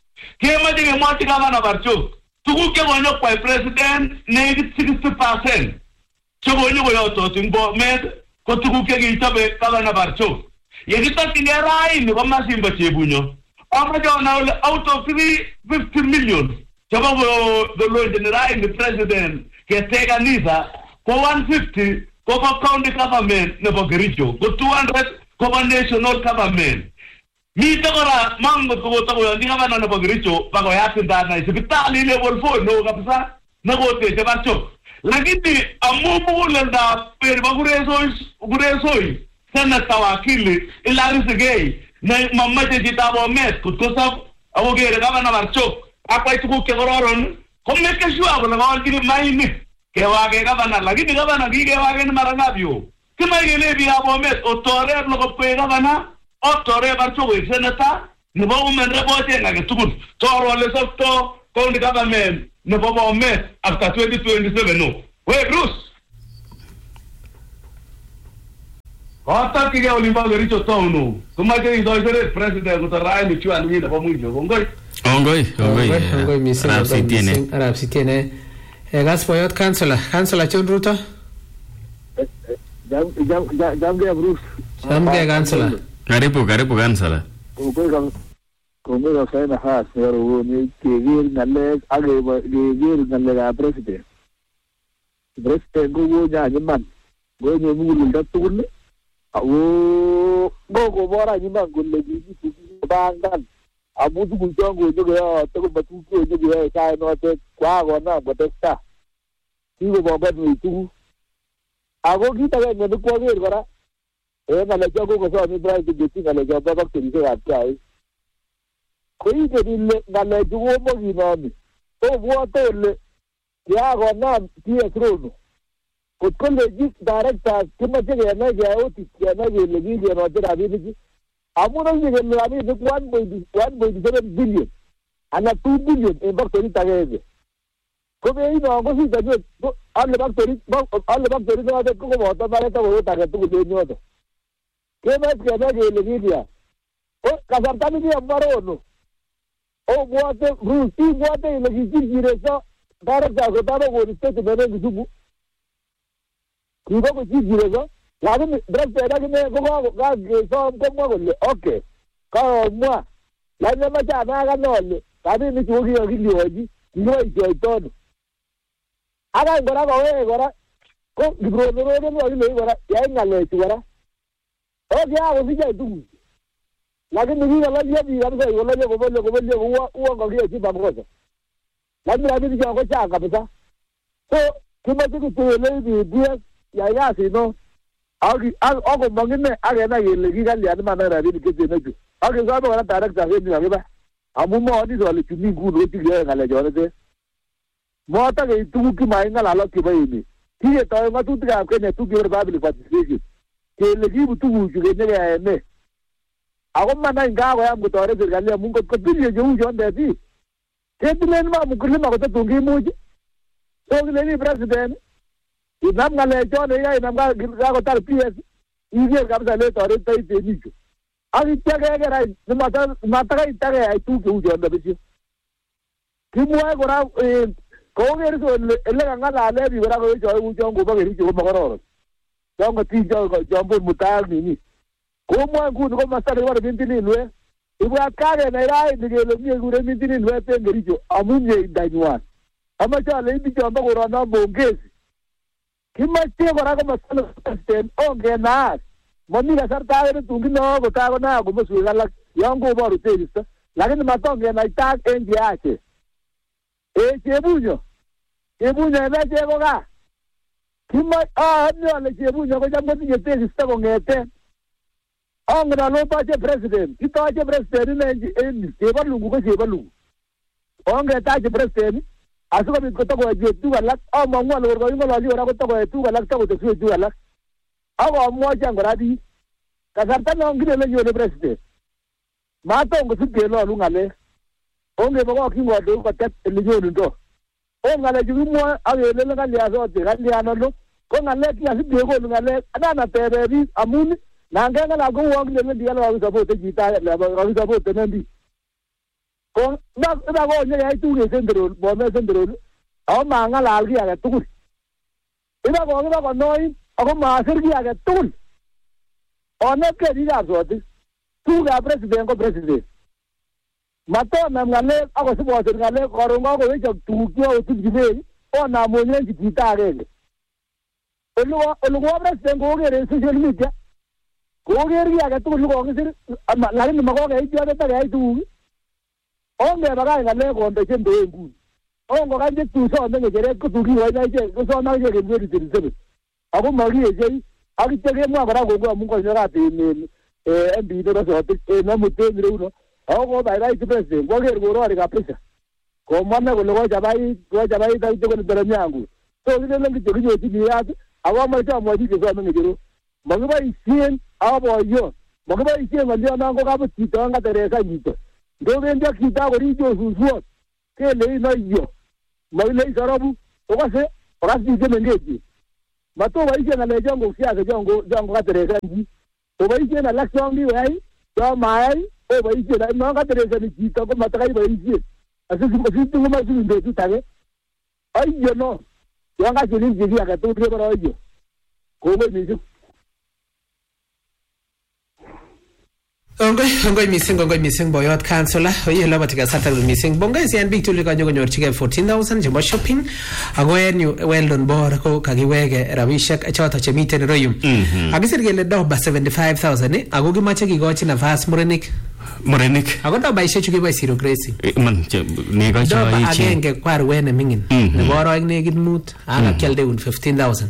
Kemache kemwachi gavana Barchok. Tuguk chekonyo kwai president nekit sixty percent. Chekonyo koyotot ing Bomet ko tuguk chekichobe gavana Barchok. Yekitokyingei raini ko Masimba Chebunyo. Amache ona ole out of three hundred fifty million chebo kolonjini raini president ketech kanisa ko one hundred fifty kobo county government nebo Kericho ko two hundred kobo national government. Mite kora mango kokotokoyondi gavana nebo Kericho bakoyat ndana sipitali level four no kabisa nekoteche Barchok. Lakini amu mugulelda peri bakuresoi kuresoi senata wakili ilarisegei na mamache chitap Bomet kutkosab akokere gavana Barchok akwai tuguk chekororon ko make sure kole kaolchini mainik kewake gavana. Lakini gavana kikewake ni mara ngapi yo? Kimache kele biikab Bomet otoret lokokwei gavana otore Barchok koek senata nebo women rep ocheng age tugul toro ole sopto county government nebo Bomet after twenty twenty-seven no. Wait, Bruce. Kota kige olimba Kericho town no. Kumache idoisere president kutarai ni chuan ni nebo mwisho. Ongoi. Ongoi, ongoi. Ongoi missing. Arab Citiene. Arab Citiene. Eh gas boyot councillor. Councillor John Ruto. Jam jam jam ge Bruce. Jam ge councillor. Karibu, karibu councillor. Ongoi kam Ongoi ka sana has yaro ni kegir nalle age kegir nalle ga president. President go nya nyiman. Go nyu mugul da tukul. Awo go go bora nyiman gulle ji ji bangan. Abu tu kunjongo jogo ya to batu ko jogo ya kai no te kwa go na botesta. Tigo bobat ni tu. Ago kita ga ne ko ge gora. E na le jogo ko so ni bra de ti na le jogo ba ko ti ga kai. Ko i de ni na le jogo mo gi no ni. O bo to le ya go na ti e trono. Ko ko le ji director ti ma je ga na ga o ti ga na ge le gi ge no te ra bi ni. Amuna ni ge la ni one point seven billion. Ana two billion e ba to ni ta ge. Ko be ino ko si ta je alle ba to ni alle ba to ni no de ko mo ta mare ta ko ta ge tu de ni no. Ke me ke na ge le gi dia. O ka sa ta ni dia maro no. O bo te ru ti bo te le gi ji re so dare ta ko ta ko ni te be ne gi bu. Ki ko ko ji re so la ni dre te da ni ko ko ga ge so ko mo ko le okay. Ka mo la ni ma ta na ga no le. Ka ni ni ko gi gi li oji. No i jo todo. Aga ngora ko we ngora ko gibro no no no ni ngora ya ngale ti ngora. O dia ko si ja tu. Lakini ni ngala dia bi amsa ngala ko bo ko bo ko wa ko gi ti ba ko. Lakini la bi ko cha kabisa. So kuma ti ko le bi dia ya ya si no. Agi ago mangine aga na yele gi ga ya ma na ra bi ke ti na ju. Agi sa ba na director ge ni ba. Amu mo ni so le ti ni gu no ti ge ngale jo ne. Mota ke tu ki mai ngala lo ki bai ni. Ti e to ma tu tra ke ne tu ki ba bi participate. Ke le gi bu tu ju ge ne ga ne. Ako mana inga ko ya mu to re ga le mu ko ko ti ye ju jo nde ti. Ke ti le ma mu ku le ma ko ta tu gi mu ji. To le ni president. Inam ngale jo ne ya inam ga ga ko tar P S. Ige ga ba le to re tai te ni. Ari ta ga ga rai ma ta ma ta ga ta ga ai tu ju jo nde bi. Ki mu ai ko ra ko ngeri so le ga ngala le bi ra ko jo u jo ngo ba geri jo ma ko ro. Jo ngo ti jo jo bo mu ta ni ni. Ko mo ngu ko ma sa re wa bin ti ni lwe. Ibu akare na rai ni ge lo mi gu re bin ti ni lwe te ngeri jo amu ni da nywa. Ama cha le bi jo ba ko ro na bo ngesi. Ki ma ti ko ra ko ma sa le ten o ge na. Mo ni ga sar ta re tu ngi no ko ta ko na ko mo su ga la yo ngo bo ru te ri sa. Lakini ma to ge na ta en ji ake. E Chebunyo, Chebunyo ebe chebo ka. Kima ah nyo le Chebunyo ko jambo ni yete sista ko ngete. Ong na lo pa che president, ki ta che president ne en cheba lungu ko cheba lungu. Ong ta che president, asu ko bi ko to ko je tu galak, o mo mo lo ko mo lo li ora ko to ko tu galak to ko to tu galak. Ago mo jang gradi. Ka sarta no ngire le yo le president. Ma to ngo su ke lo lu ngale. Onge ba ko ki mo do ko tet le jo ndo. O ngale ju mo a le le ga lia so te ga lia no lo. Ko ngale ki asi de ko ngale ana na te be bi amun na nga nga la go wo ngi le dia lo so bo te jita le ba ro so bo te ndi. Ko na na ko ne tu ke sendro bo me sendro. Aw ma ngalal ki age tugul. Ina ko ina ko noi ako ma sir ki age tugul. Onet ke diga zoti. Tu ga president ko president. Mato na ngale ako sibo sir ngale korongo ko we tu kyo tu gibe. Ona mo nyen ki ta ge. Olu olu ko president ko ge social media. Ko ge ri age tugul ko ge sir la ni ma ko ge ti age ta ge tu. Onge baga ngale ko nde chendo ngu. Ongo ka je tu so nge jere ko tu ki wa na je ko so na je ge je ti ti. Ako ma ri je aki te ge mo bara go go mu ko nyara ti ni eh mbi do so ti e na mu te mi uno. Ako ba rai ti president ko ge go ro ri ka presa. Ko manna ko lo ja bai ko ja bai ta ko ni dara nyangu. So ni le ngi je ge ti ni ya awa ma ja mo di ke so nge jero. Ma ga bai sien abo yo. Ma ga bai sien ma dia na ko ka bu ti ta nga tere sa ni to. Do ben ja ki ta ko ri jo su su. Ke le na yo. Ma le sarabu o ka se o ka ti je mengeji. Ma to ba ije na le jango sia ke jango jango ka tere kanji. To ba ije na laksong di wai. To mai o ba ije na no ka tere sa ni ji to ko ma ta kai ba ije. Asu su su tu ma su ndo tu ta ge. Ai yo no. Yo ka ji ni ji ya ka tu re ba ro yo. Ko ba mi ju. Ongoi ongoi missing ongoi missing boyot councillor oye laba tika sata missing bonga sian big tuli ka nyogo nyorchike fourteen thousand jebo shopping ago en yu weldon bor ko kagiwege rabishek chota chemiten royum agisir gele do ba seventy-five thousand eh ago gimache gigochi nafas murenik murenik ago do ba ishe chuki ba zero grazing man ne ga cha yi chi agenge kwar wene mingin ne boro ig ne gidmut aga kyalde un fifteen thousand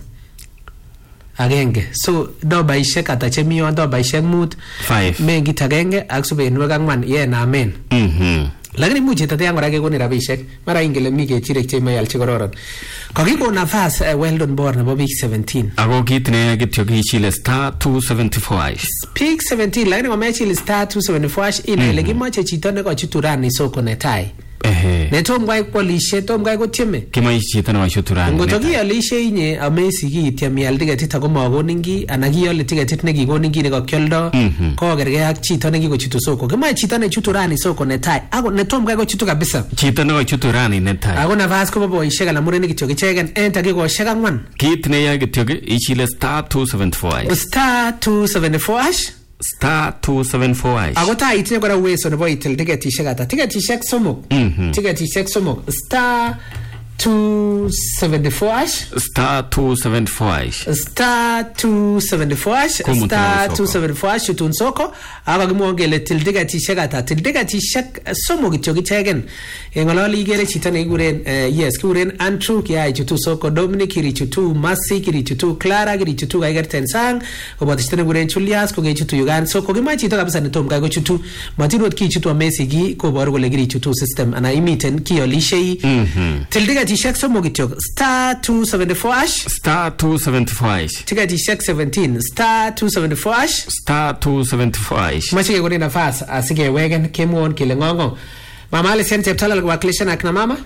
agenge so do ba ishek ata chemiyo do ba ishek mut five mengi tagenge aksube nwega ngwan ye na amen mhm lakini muche tate yangu rage koni rabishek mara ingele mike chirek che mayal chikororon kakiko nafas uh, weldon bor nebo big seventeen ago kit ne kityo ki chile star two seventy-four big seventeen lakini ngome chile star two seventy-four ina ile gimache chito neko chuturani soko netai ehe netom gai kolishe tom gai kotieme kima chito na chuturani ngotoki alishe inye amesi ki tiami al ticket ko magoningi anagi yole ticket ne gigoningi ne kokyoldo ko gerge ak chito ne gigochutu soko kima chito ne chuturani soko netai ago netom gai kochutu kabisa chito ne chuturani netai ago nafas ko bobo ishega la mureni kityo kichegen enta gigo shega ngwan kit ne ya kityo ichile star two seventy-four star two seventy-four ash star two seventy-four ago ta itinye kora uwezo nebo itil ticket ishek ata ticket ishek somok ticket ishek somok star two seventy-four ash star two seventy-four star two seventy-four ash star two seventy-four ash utun soko aga gimongele til ticket ishek ata til ticket ishek somok kityo kichegen engololi igere chito ne guren yes guren Andrew kia ichutu soko Dominic irichutu Masi irichutu Clara irichutu gaiger tensang obote chito ne guren Julius ko gichutu Uganda soko gima chito kabisa ne tom gaigo chutu matirot ki chutu Messi gi ko bor gole irichutu system ana imiten ki olishei til ticket ishek somok kityo star two seventy-four ash star two seventy-four ticket ishek seventeen star two seventy-four ash star two seventy-four machi gone nafas asige wegen kemwon kile ngongo mama ale sen cheptala kuwakilisha na kina mama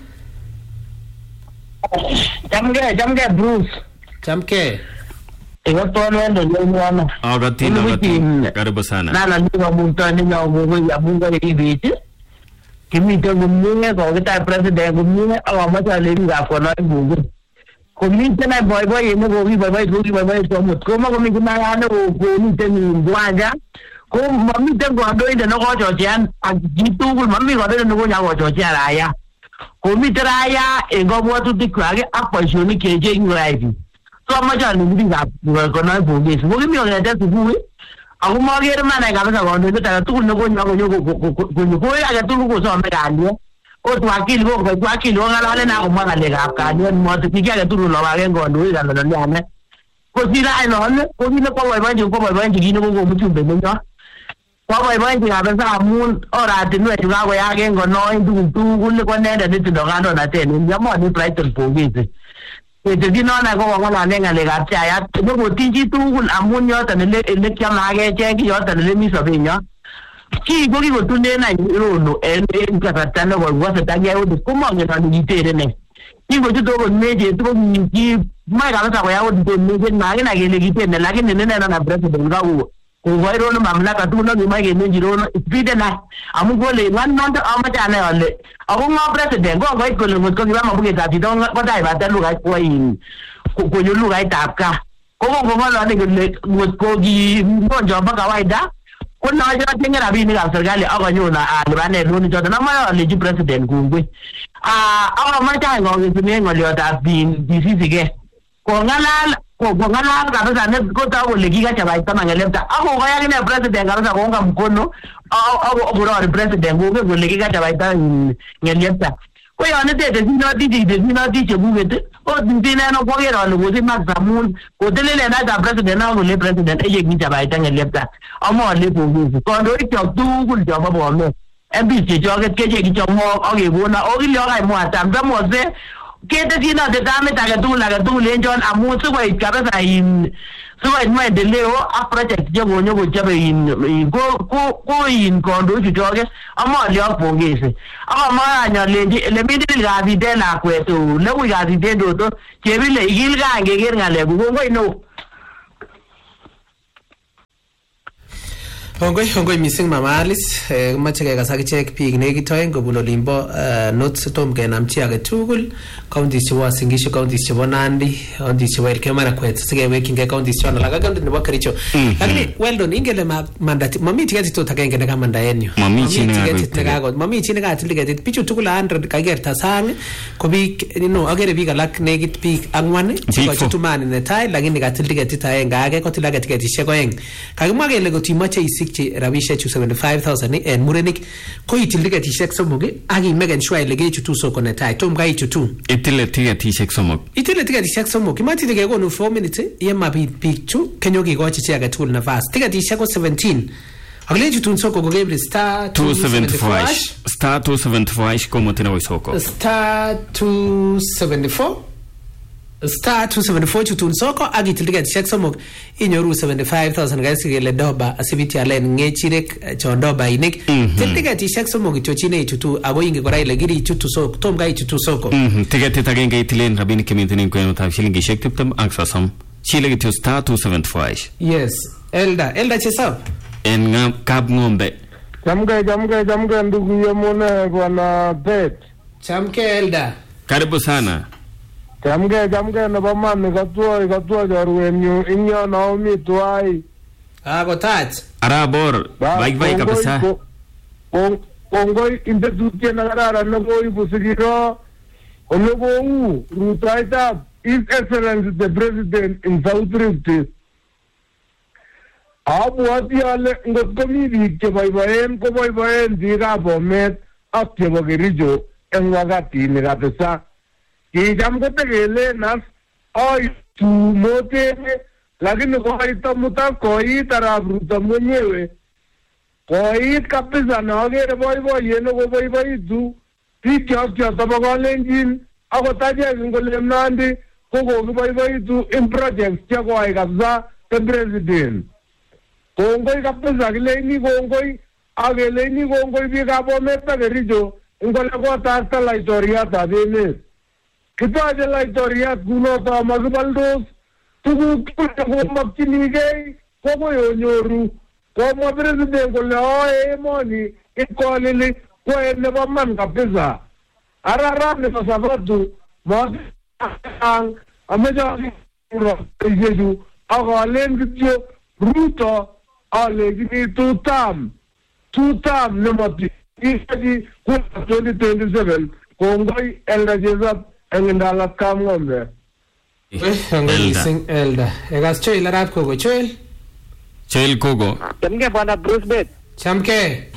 jamge jamge Bruce jamke ewa tono ndo nywana agati agati karibu sana nana niwa mutani na mungu ya mungu ibiti kimito gumne ko kita president gumne awa macha le nga ko na mungu komite na boy boy ne go bi boy boy go boy boy to mut ko ma ko mi na ya ne ko ni te ni ngwanja ko mami te go ando inde no ko cho jan agitu ko mami go de no go nya go cho jan aya ko mi tra ya e go bo tu ti kwa ge aposho ni ke je ngwaibi so ma ja ni bi ga ko na bo ge so mi o ga te tu bu aku ma ge ma na ga ba go ndo ta tu no go nya go go go go go ya tu go so me ga ni o tu akili go go tu akili o ga la na ko ma ga le ga ka ni mo tu ki ga tu lo ba ge go ndo ga ndo ya ne ko si la no ne ko ni ko wa ba ju ko ba ju gi no go mu tu be no kwa boy boy ti ga sa mun ora ti no ti ga wa ge ngo no ndu tu gule ko ne de ti do ga no na te ni ya mo ni try to police e ti no na ko wa na ne ga le ga cha ya no go ti ji tu gul amun yo ta ne le le kya na ge che ki yo ta le mi so be nya ki go ki go tu ne na ro no e e ka ta ta no go wa ta ga yo ko mo ne na ni te de ne ki go tu do go ne je tu ni ki mai ga sa ko ya wo de ne na ge na ge le ki te ne la ge ne ne na na president ga wo kokoi Rono mamlaka tugul akimoe kelenji Rono speedena amu kole ng'onondo amache anai ale ako ng'o president ko koit kole ngot ko kiba mabuketab chito kotaibate lugait koin konyo lugaitab kaa ko kong'olole kole ngot ko ki mgonjwa bo kawaida ko noche atinye rabinikab serikali akonyon alipanen loan choton amoe alechi president kongoi akomoche any kongesunen ng'oliotab bisisike kong'alal kong'alal kabisa ne kotoku kole kikachabaita mang'elepta akokoi akine president kabisa kounga mkono akorori president kongen kole kikachabaita ng'elepta ko yon itetesinoti cheitesinoti chekuket ot ndineno koker ale kosich max amun kotelelen atab president ako kole president eye kichabaita ng'elepta amole pongezi kandoikyok tugul chobo Bomet M P chechoket keche kichomok akekona okile akaimwatam tamose ketesinote tamit age tugul age tugul en chon amun sikoit kabisa in sikoit maendeleo ak project chekonyo kochobe in ko ko in kandoichu choket amole ak pongezi akamoe anyolenji elemi tilil kasit en lakwet lekui kasit en Toto chebile ikilgei ngeker ng'alekuk kongoi neo. Hongoi, hongoi missing Mama Alice, kimache kekas akichek biik nekit oeng kobun olimbo North tom kenam chi age tugul, counties chebo Uasin Gishu, counties chebo Nandi, counties chebo Elgeyo Marakwet, sikewekyin counties chon alak ak county nebo Kericho. Lakini well done, ingele mandati, mami tiketit tot agenge nekamanda en yu. Mami chi nekakot. Mami chi nekatil tiketit. Bichu tugul one hundred kakerta sang, ko biik, no, agere biik alak nekit biik angwan, chikochutu mani netai, lakini katil tiketit aenge, age kotil age tiketishek oeng. Kakimwa kele kotimache isi rabishe chu seventy-five thousand en murenik ko itil tiketishek somok ak imeken sure ile kechutu soko netai tom ka ichutu itile tiketishek somok itile tiketishek somok imati tikekonu four minutes yema biik chu kenyo kikochi chi age tugul nafas tiketishek ko seventeen akile chutu soko ko kebre star two seventy-four star two seventy-four komo tena soko star two seventy-four star two seventy-four chutun soko ak itil tiketishek somok inyoru seventy-five thousand guys kele doba asibiti alen ngechirek chon doba inik til tiketishek somok kityo chine ichutu ako inge kora ile giri ichutu soko tom ga ichutu soko tiketit agenge itilen rabinik kemiten kwenutab shilingishek tiptem ak sosom chile kityo star two seventy-four. Yes Elda Elda chesap en ngam kap ngombe Chamke chamke chamke ndugu yemone bwana Bet chamke Elda karibu sana. Chamke chamke nebo mami katuo katuo chorwenyu inyo Naomi tuai. Ah kotach. Arabor bai bai kabisa. Kongoi indetutye na kararan nekoibu sikiro olekou rutoitab His Excellency the President in South Rift. Abwati ale ngot komi biik cheboiboen koboiboen biikab Bomet ak chebo Kericho en wakatini kabisa. Kicham kotekelen as aitu motenge lakini koito muta koit arap Ruto mwenyewe koit kabisa na akere boiboiyet nekoboiboitu biik chotok chebo Kalenjin akot achek ngole Nandi ko kokiboiboitu in projects chekoi kabisa the president. Kongoi kabisa kileini kongoi akeleini kongoi biikab Bomet ak Kericho ngole kotarta laitoriatab emet. Kitoche laitoriat kunoto amakibaldos tuguk tugul chekomakchinigei kokoi onyoru komwa president kole oe emoni ikolili koe nebo man kabisa ararat nebo sabatu moang ameche isechu akalen kityo Ruto alekini two term two term nemoti ikaji kuwa twenty twenty-seven kongoi Elda Jesap engindalat kam ngombe. Elda. Elda. Egas Choel arap kogo. Choel? Choel kogo. Chamke bwana Bruce Bet. Chamke.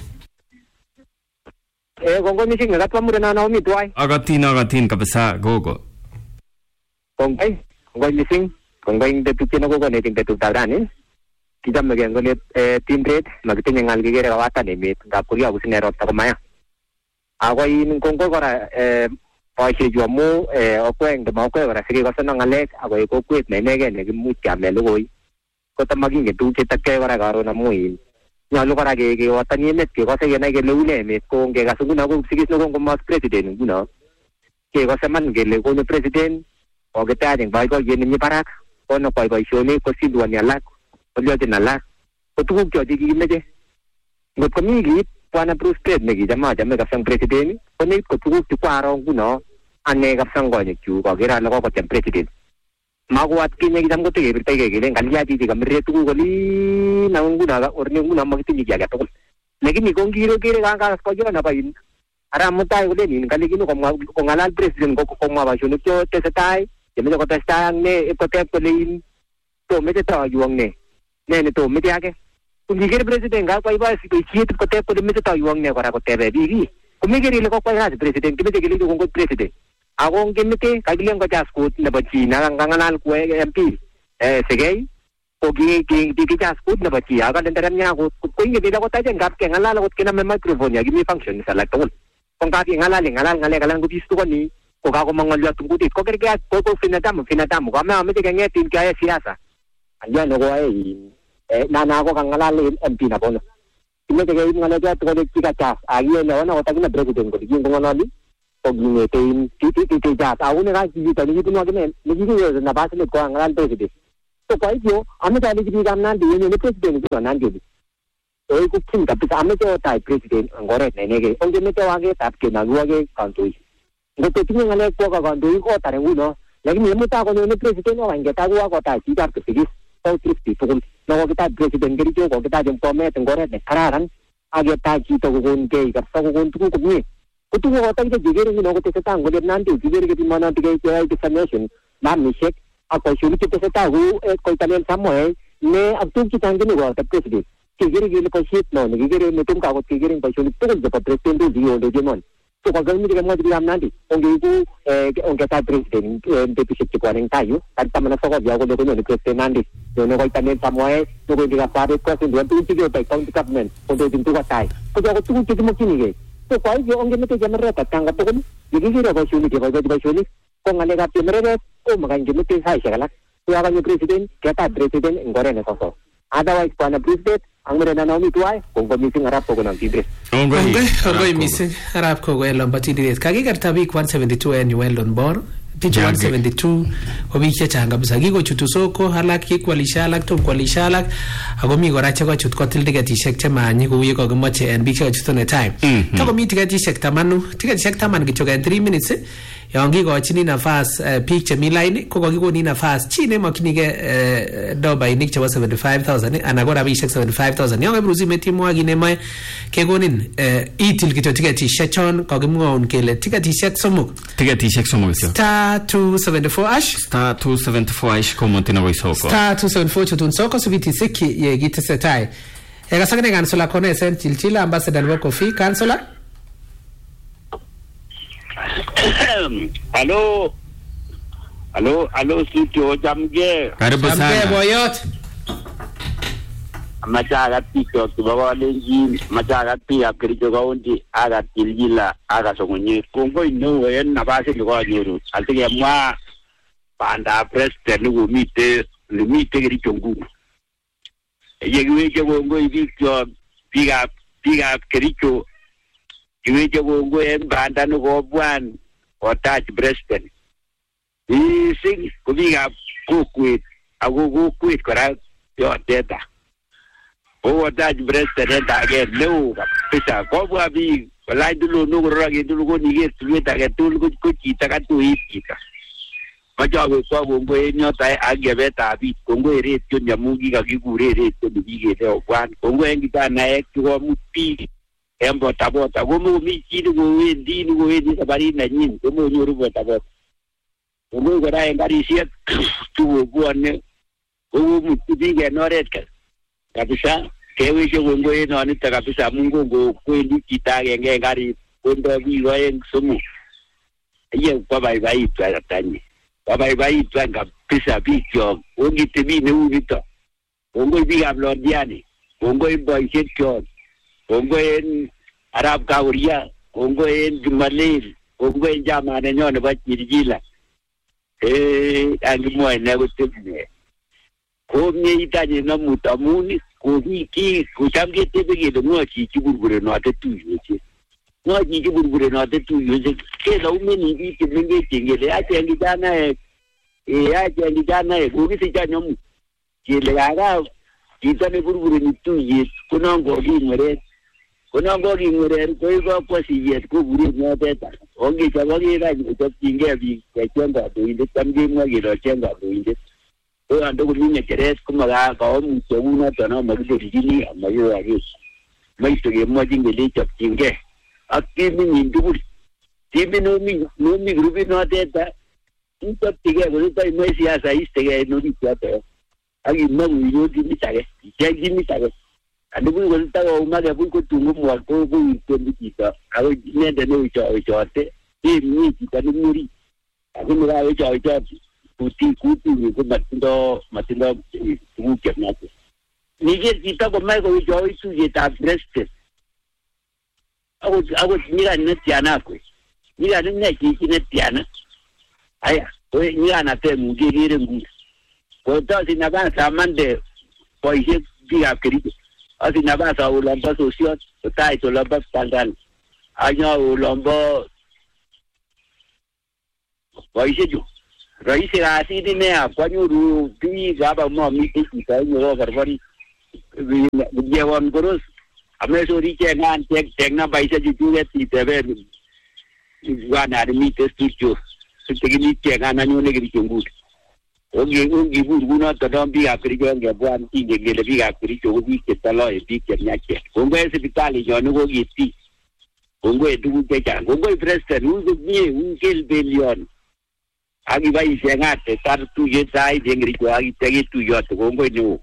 Eh, kongoi missing nakatwa mure na Naomi tuai. Agatin agatin kabisa gogo. Kongoi, kongoi missing. Kongoi ndetutye kogo neting betutab rani. Kichame ngole eh team rate makitinye ngal kikere kawatan emet ngap kokiabu sine ropta komaya. Ako in kongoi kora eh boisiechu amu eh okweng demokwe kora sikikose na ngalek ako kokwet neinegei nekimuch keame logoi kotamakingen tuguk chetakei kora karon amu in nyolu kora kewatani emet kekose kenai kele une emet ko ngekas nguno ko kipsigis nekongomos president nguno kekose man kele konyo president kokitach eng boiboiyet nemi barak kono kwai boisionik kosindwani alak kolyochin alak ko tuguk cho chekimeche ngot komi kiit bwana Bruce Ted nekichama chame kapsang president ko nekit ko tuguk chekwaro nguno ane kapsang konyekchu koker ale kokotyem president makuat kinye kicham kotekebirtoigei kele ngaliat chichi kamirire tuguk olin ako nguno orne nguno makitinye kiy age tugul lakini ko ngiro kere kangakas koyon apain ara mutai kolenin kalikino kongalal president komwa boisionik cho tesetai chemeche kotestai ak ne koteb kolein tomeche toiwong ne ne ne tomeche age kungiker president ka koibois boisiet koteb kole meche toiwong ne kora kotebe biik kumikere ile kokwai kasi president kimeche kelechi kongoi president ako ngimite kakilen kochas kut nebo chi nakangalal ku M P eh segei ko ki ki kichas kut nebo chi akalenderen nya kut ko inge bila kotajen kap ke ngalal akot kiname microphone ya kimi function sa alak tugul kung kaki ngalal ngalal ngale kalang gubisto ko ni ko kako mangolyo tungkutit ko kerge ko ko finadam finadam ko ma amete kengetin kaya siasa anyan ko ay eh nana ko kang ngalal M P na bono kimete kay ngale ja to ko chikachas agiye na ona ko tagina president ko yung ngalali o gingetin titi titi ja taune ka kita ni tuno agene ni giyo na base ko ngalal president to ko iyo ame tali gi gam nan di ni president ko nan di e ko kin ka pita ame to tai president ngore ne ne ge onge me to age tap ke na luage kantoi ngoto tinga ngale ko ka kantoi ko tare nguno lakini ame ta ko ni president o nge ta ko ko ta ti tap ke sigis to tripti to no ko ta president geri ko ko ta jom to me ngore ne kararan age ta ji to ko nge ka sa ko ko ko ni kutu ko ta ke jigeri ni no ko te ta ngole nan di jigeri ke mana ti ke ke defamation na mi shek ako shuli ke te ta hu e ko italian samoe ne abtu ki tang ni ko ta president jigeri ke ko shit no ni jigeri ne tum ka ko jigeri ko shuli to ko president di o de mon to ko gami ke mo di am nan di onge ku e onge ta president de pi shek ko ren tayu ta ta mana so ko ya ko de ko ni president nan di no ko italian samoe to ko di ka pa de ko sin de tu ti ke ta county government ko de tin tu ka tai ko ko tu ki mo kini ke to ko ay onge mete jamre ta tanga to ko ni gi ko shuli ke ko de shuli ko ngale ka timre ko magan gi mete sai shagala to aga ni president ke ta president ngore ne ko so otherwise ko na president ang mere na naomi tuai ko ko missing arap ko na tibre onge onge missing arap ko wel ambati dire kagi karta bi one seventy-two en welon bor picha one seventy-two ko bi che changa bisa gi ko chutu soko halak ki kwalisha alak to kwalisha alak ako mi gora che ko chut ko til diga tishek che manyi ko yi ko gmoche en bi che chutu ne time to ko mi tiga tishek tamanu tiga tishek taman gi choga three minutes yongi ko chini nafas peak che mi line ko ko ko ni nafas chine makini ge doba inik che seventy-five thousand ana gora bi seventy-five thousand yongi bruzi meti mo agine mai ke gonin itil ki to tiga tishek chon ko gmo on kele tiga tishek somuk tiga tishek somuk star two seventy-four ash star two seventy-four ash ko montina go soko star two seventy-four chutun soko subiti siki ye gite setai e ga sagane kansula kone sen chilchila ambassador wa kofi kansula Hello. Hello, hello studio jamge. Karibu sana. Jamge boyot. Machaga tiko tubawa lengi, machaga pia kirijo kaundi aga tiljila aga songonye. Kongo ino wen nabase kwa nyeru. Altige mwa panda president nugu mite, mite kirijo ngumu. Yegiweje kongo ibikyo piga piga kirijo iweje kongo embanda nugo bwan otach president ising kubiga kukwit ago kukwit kora yo data o otach president again no pisa ko bwa bi wala dulu nugo ragi dulu ko nige tuweta ke dulu ko kuchita ka tuitika majawe kwa kongo enyo tai agebeta bi kongo ere tyo nyamugi ka kigure ere tyo bige leo bwan kongo engita na ekyo ko mupi embo tabota gomo mi chini go wendi ni go wendi sabari na nyin gomo nyoru bo tabota gomo go dai ngari siet tu go ne gomo mutibige noretka kabisa kewe je go ngo eno ani ta kabisa mungu go kwendi kitage nge ngari kondo bi go en sumu ye kwa bai bai twa tani kwa bai bai twa kabisa bicho ongi tibi ne unito ongo bi ablodiani ongo boy chetko Kongo en Arab Kauria, Kongo en Jumalil, Kongo en Jamane nyone ba chirjila. Eh, angi mo ene go tebne. Ko mi itanye na mutamuni, ko hiki, ko chamge tebege de mo chi chiburbure no ate tu yeche. No chi chiburbure no ate tu yeche. Ke da umeni bi ke menge chingele ate angi jana e. E ate angi jana e, ko si janyomu. Ke le aga chito ne burbureni tuyet konon koking'weret konon koking'weret koi kokwo siyet koburen yotet onge chobokekany kochopchingei biik kecheng kandoindet tam kemwa kele ocheng kandoindet ko ando komi ng'echeret komakaomutyo kunoton amakilelchini amakiwakis maite kemwochin kele chopchingei ak timinyin tugul timit nomi grupit notet ichopchigei kositoi imoe siasa istegei en orit yoto ak imwa kuinyon timit age icheng timit age andukul kosita koumake buch kotun komwol ko koiten chito ako inendet newechowechote imii chito nemuri lakini kawechowechot kuti kutinyi ko matindo matindo tuguk chemiachen niker chito komoe kowechowech tuyetab president akot nyikan netiana kwe nyikan ine chichi netiana aya ko nyikanateng'ung kekere nguni kotosi nafas amande boisiek biikab Kericho asi nafas awe olombo sosiot kotait olombo Pangani anyo olombo boisiechu rahisi kasit ine kwanyoru biik hapa momiten chito nekokorkori yewon koros amesori chengan cheng nambaisiek chuchuket iteben bwana miten studio sitekini chengan anyone Kericho nguni ongibur kunoton non biikab Kericho ngebwan kingen kele biikab Kericho ko biik chetoloe biik chemiachen kongoi sipitali nyon kokiti kongoi tuguk chechang kongoi president ui komie ui kelbelion akibaishengate tar tuyet sait en Kericho akitekit tuyot kongoi neo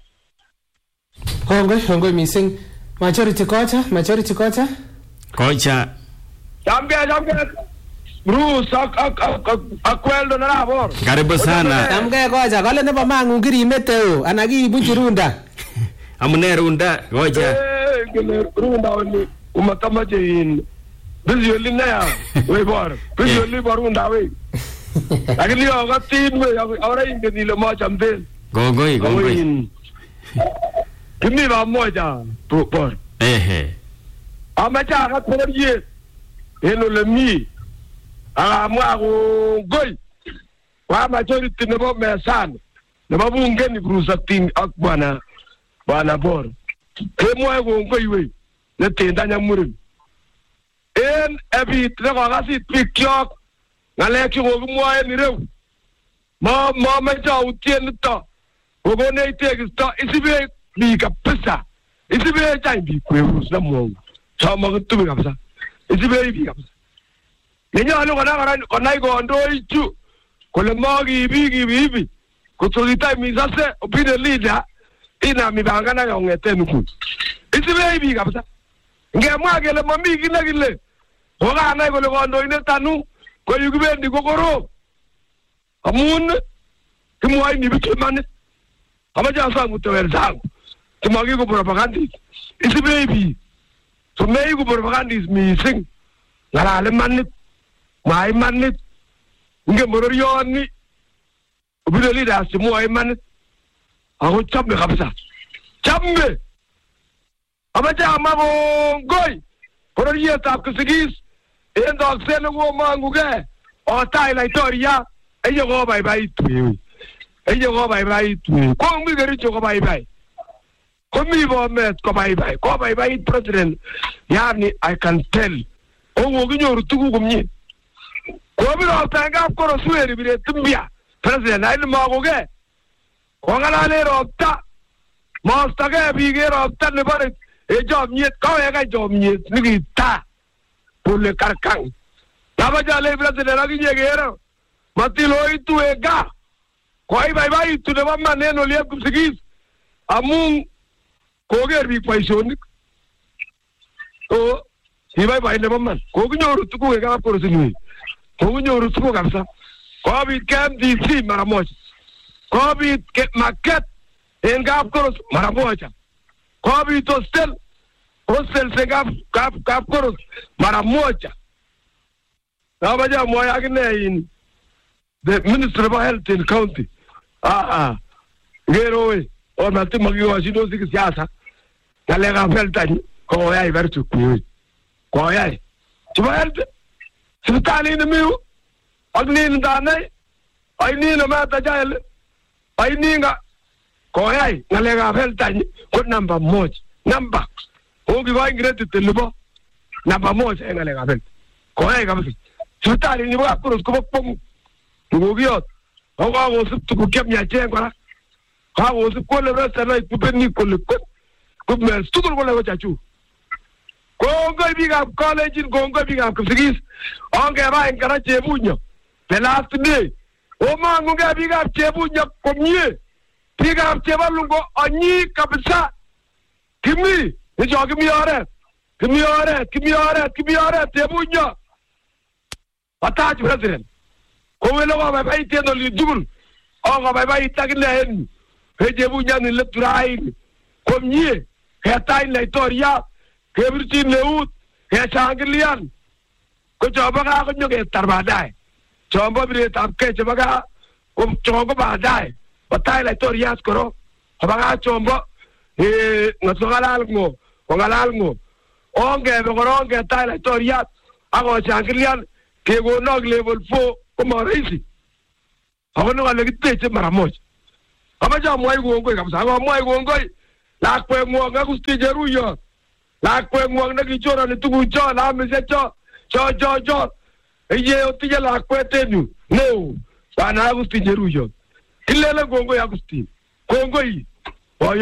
kongoi kongoi missing majority kocha majority kocha kocha Jamge jamge Bruce ak ak ak akweldo na labor. Karibu sana. Jamge kocha kale nebo mangu kirimete ana kiibuchi runda. Amune runda kocha. Eh kile runda wali umatamaje in. Visually na we bor. Visually barunda we. Lakini wakati we ahora ingeni le moja mbele. Gongoi gongoi. Kimi ba moja por. Ehe. Amacha akaporie. Eno le mi. Ah mwa goi. Kwa majority nebo mesan. Nebo bunge ni Bruce ak bwana bwana bor. Kemwa gongoi we. Ne tenda nyamurin. En ebi tego kasi pikyok. Ngale ki go mwa en rew. Ma ma ma ja utien to. Go ne take sto isibe bi kapesa. Isibe ja bi kweru na mo. Chama ko tu kapesa. Isibe bi kapesa. Nenya alo kana kana kana go ndo ichu. Kole magi bi gi bi. Kutulita misase opinion leader ina mibangana yongete nuku. Isibe bi kapesa. Ngemwa gele mami gina gile. Oga na go le ndo ine tanu. Kwa yukibendi kokoro amun kimwai ni bichimane amaja sangu tewel sangu kimwagi ko propaganda isi baby so mei ko propaganda is missing ngara le manit mai manit nge mororioni ubile leader simu ai manit aho chamme kabisa chamme amaja amago goy kororiya tap kusigis endo sene wo mangu ge o tai la historia eyo go bye bye tu eyo go bye bye tu ko mi gari go bye bye ko mi bo met ko bye bye ko bye bye president yani I can tell o wo gi nyoru tugu gumni ko mi ro tanga ko ro sueri bi re tumbia president ai ma go ge ko ngala le ro ta mo sta ge bi ge ro ta ne bare e job nyet ko e ga job nyet ni ta pour le carcan. La vaya le presidente la guinguera. Matilo y tu ega. Koi bye bye tu ne va maneno le kubsigis. Amun koger bi paisoni. O si bye bye ne va man. Ko gnyoru tu ko ega ko sinu. Ko gnyoru tu ko kapsa. Ko bi kam di si maramoja. Ko bi ke maket en gap ko maramoja. Ko bi to stel hostel se gap gap gap koros mara moja na baja moya agne in the minister of health in county ah ah gero we o na te magi wa sino sik siasa kale ga feltani ko ya ibertu ku ko ya tiba health sibitali ni mi agni ndane ai ni na ma ta jale ai ni nga koyai ngalekab health ko namba moja. Namba ongi ko ingret telibo namba moja en ngalekab health. Koyai kabisa. Sipitali ni bwa kurus ko pong ngobiyot. Ako ako sip tu kem nya chen kora. Ako sip ko le resta na kupeni ko le ko. Ko me stukul ko le ko chachu. Kongo biga college kongo biga kusigis. Onge ba en kara chebunyo. The last day. O mangu ga biga chebunyo komye. Biga chebalungo anyi kabisa. Kimi, ni jo kimi ore. Kimi ore, kimi ore, kimi ore chebunyo. Patach president. Kowelo ba ba itendo li dugul. O ga ba ba itagile en. Hejebunya ni lepturai. Komye. Hetain la historia. Kebritin leut. He changilian. Ko joba ga ko nyoge tarbadai. Chombo bire tapke chabaga. Ko chombo badai. Patay la historia skoro. Abaga chombo eh ngasogalal ngo. Ongalal ngo. Onge begoronge tay la historia. Ago changilian. Que go nog level four como reisi. Ako no ale kiteche mara moja. Kama ja mwai gongoi kabisa. Ako mwai gongoi. La kwe mwanga kusti jeruyo. La kwe mwanga kichora ni tugu cho la mese cho. Cho cho cho. Iye otije la kwe tenu. No. Bana kusti jeruyo. Kilele gongoi akusti. Gongoi.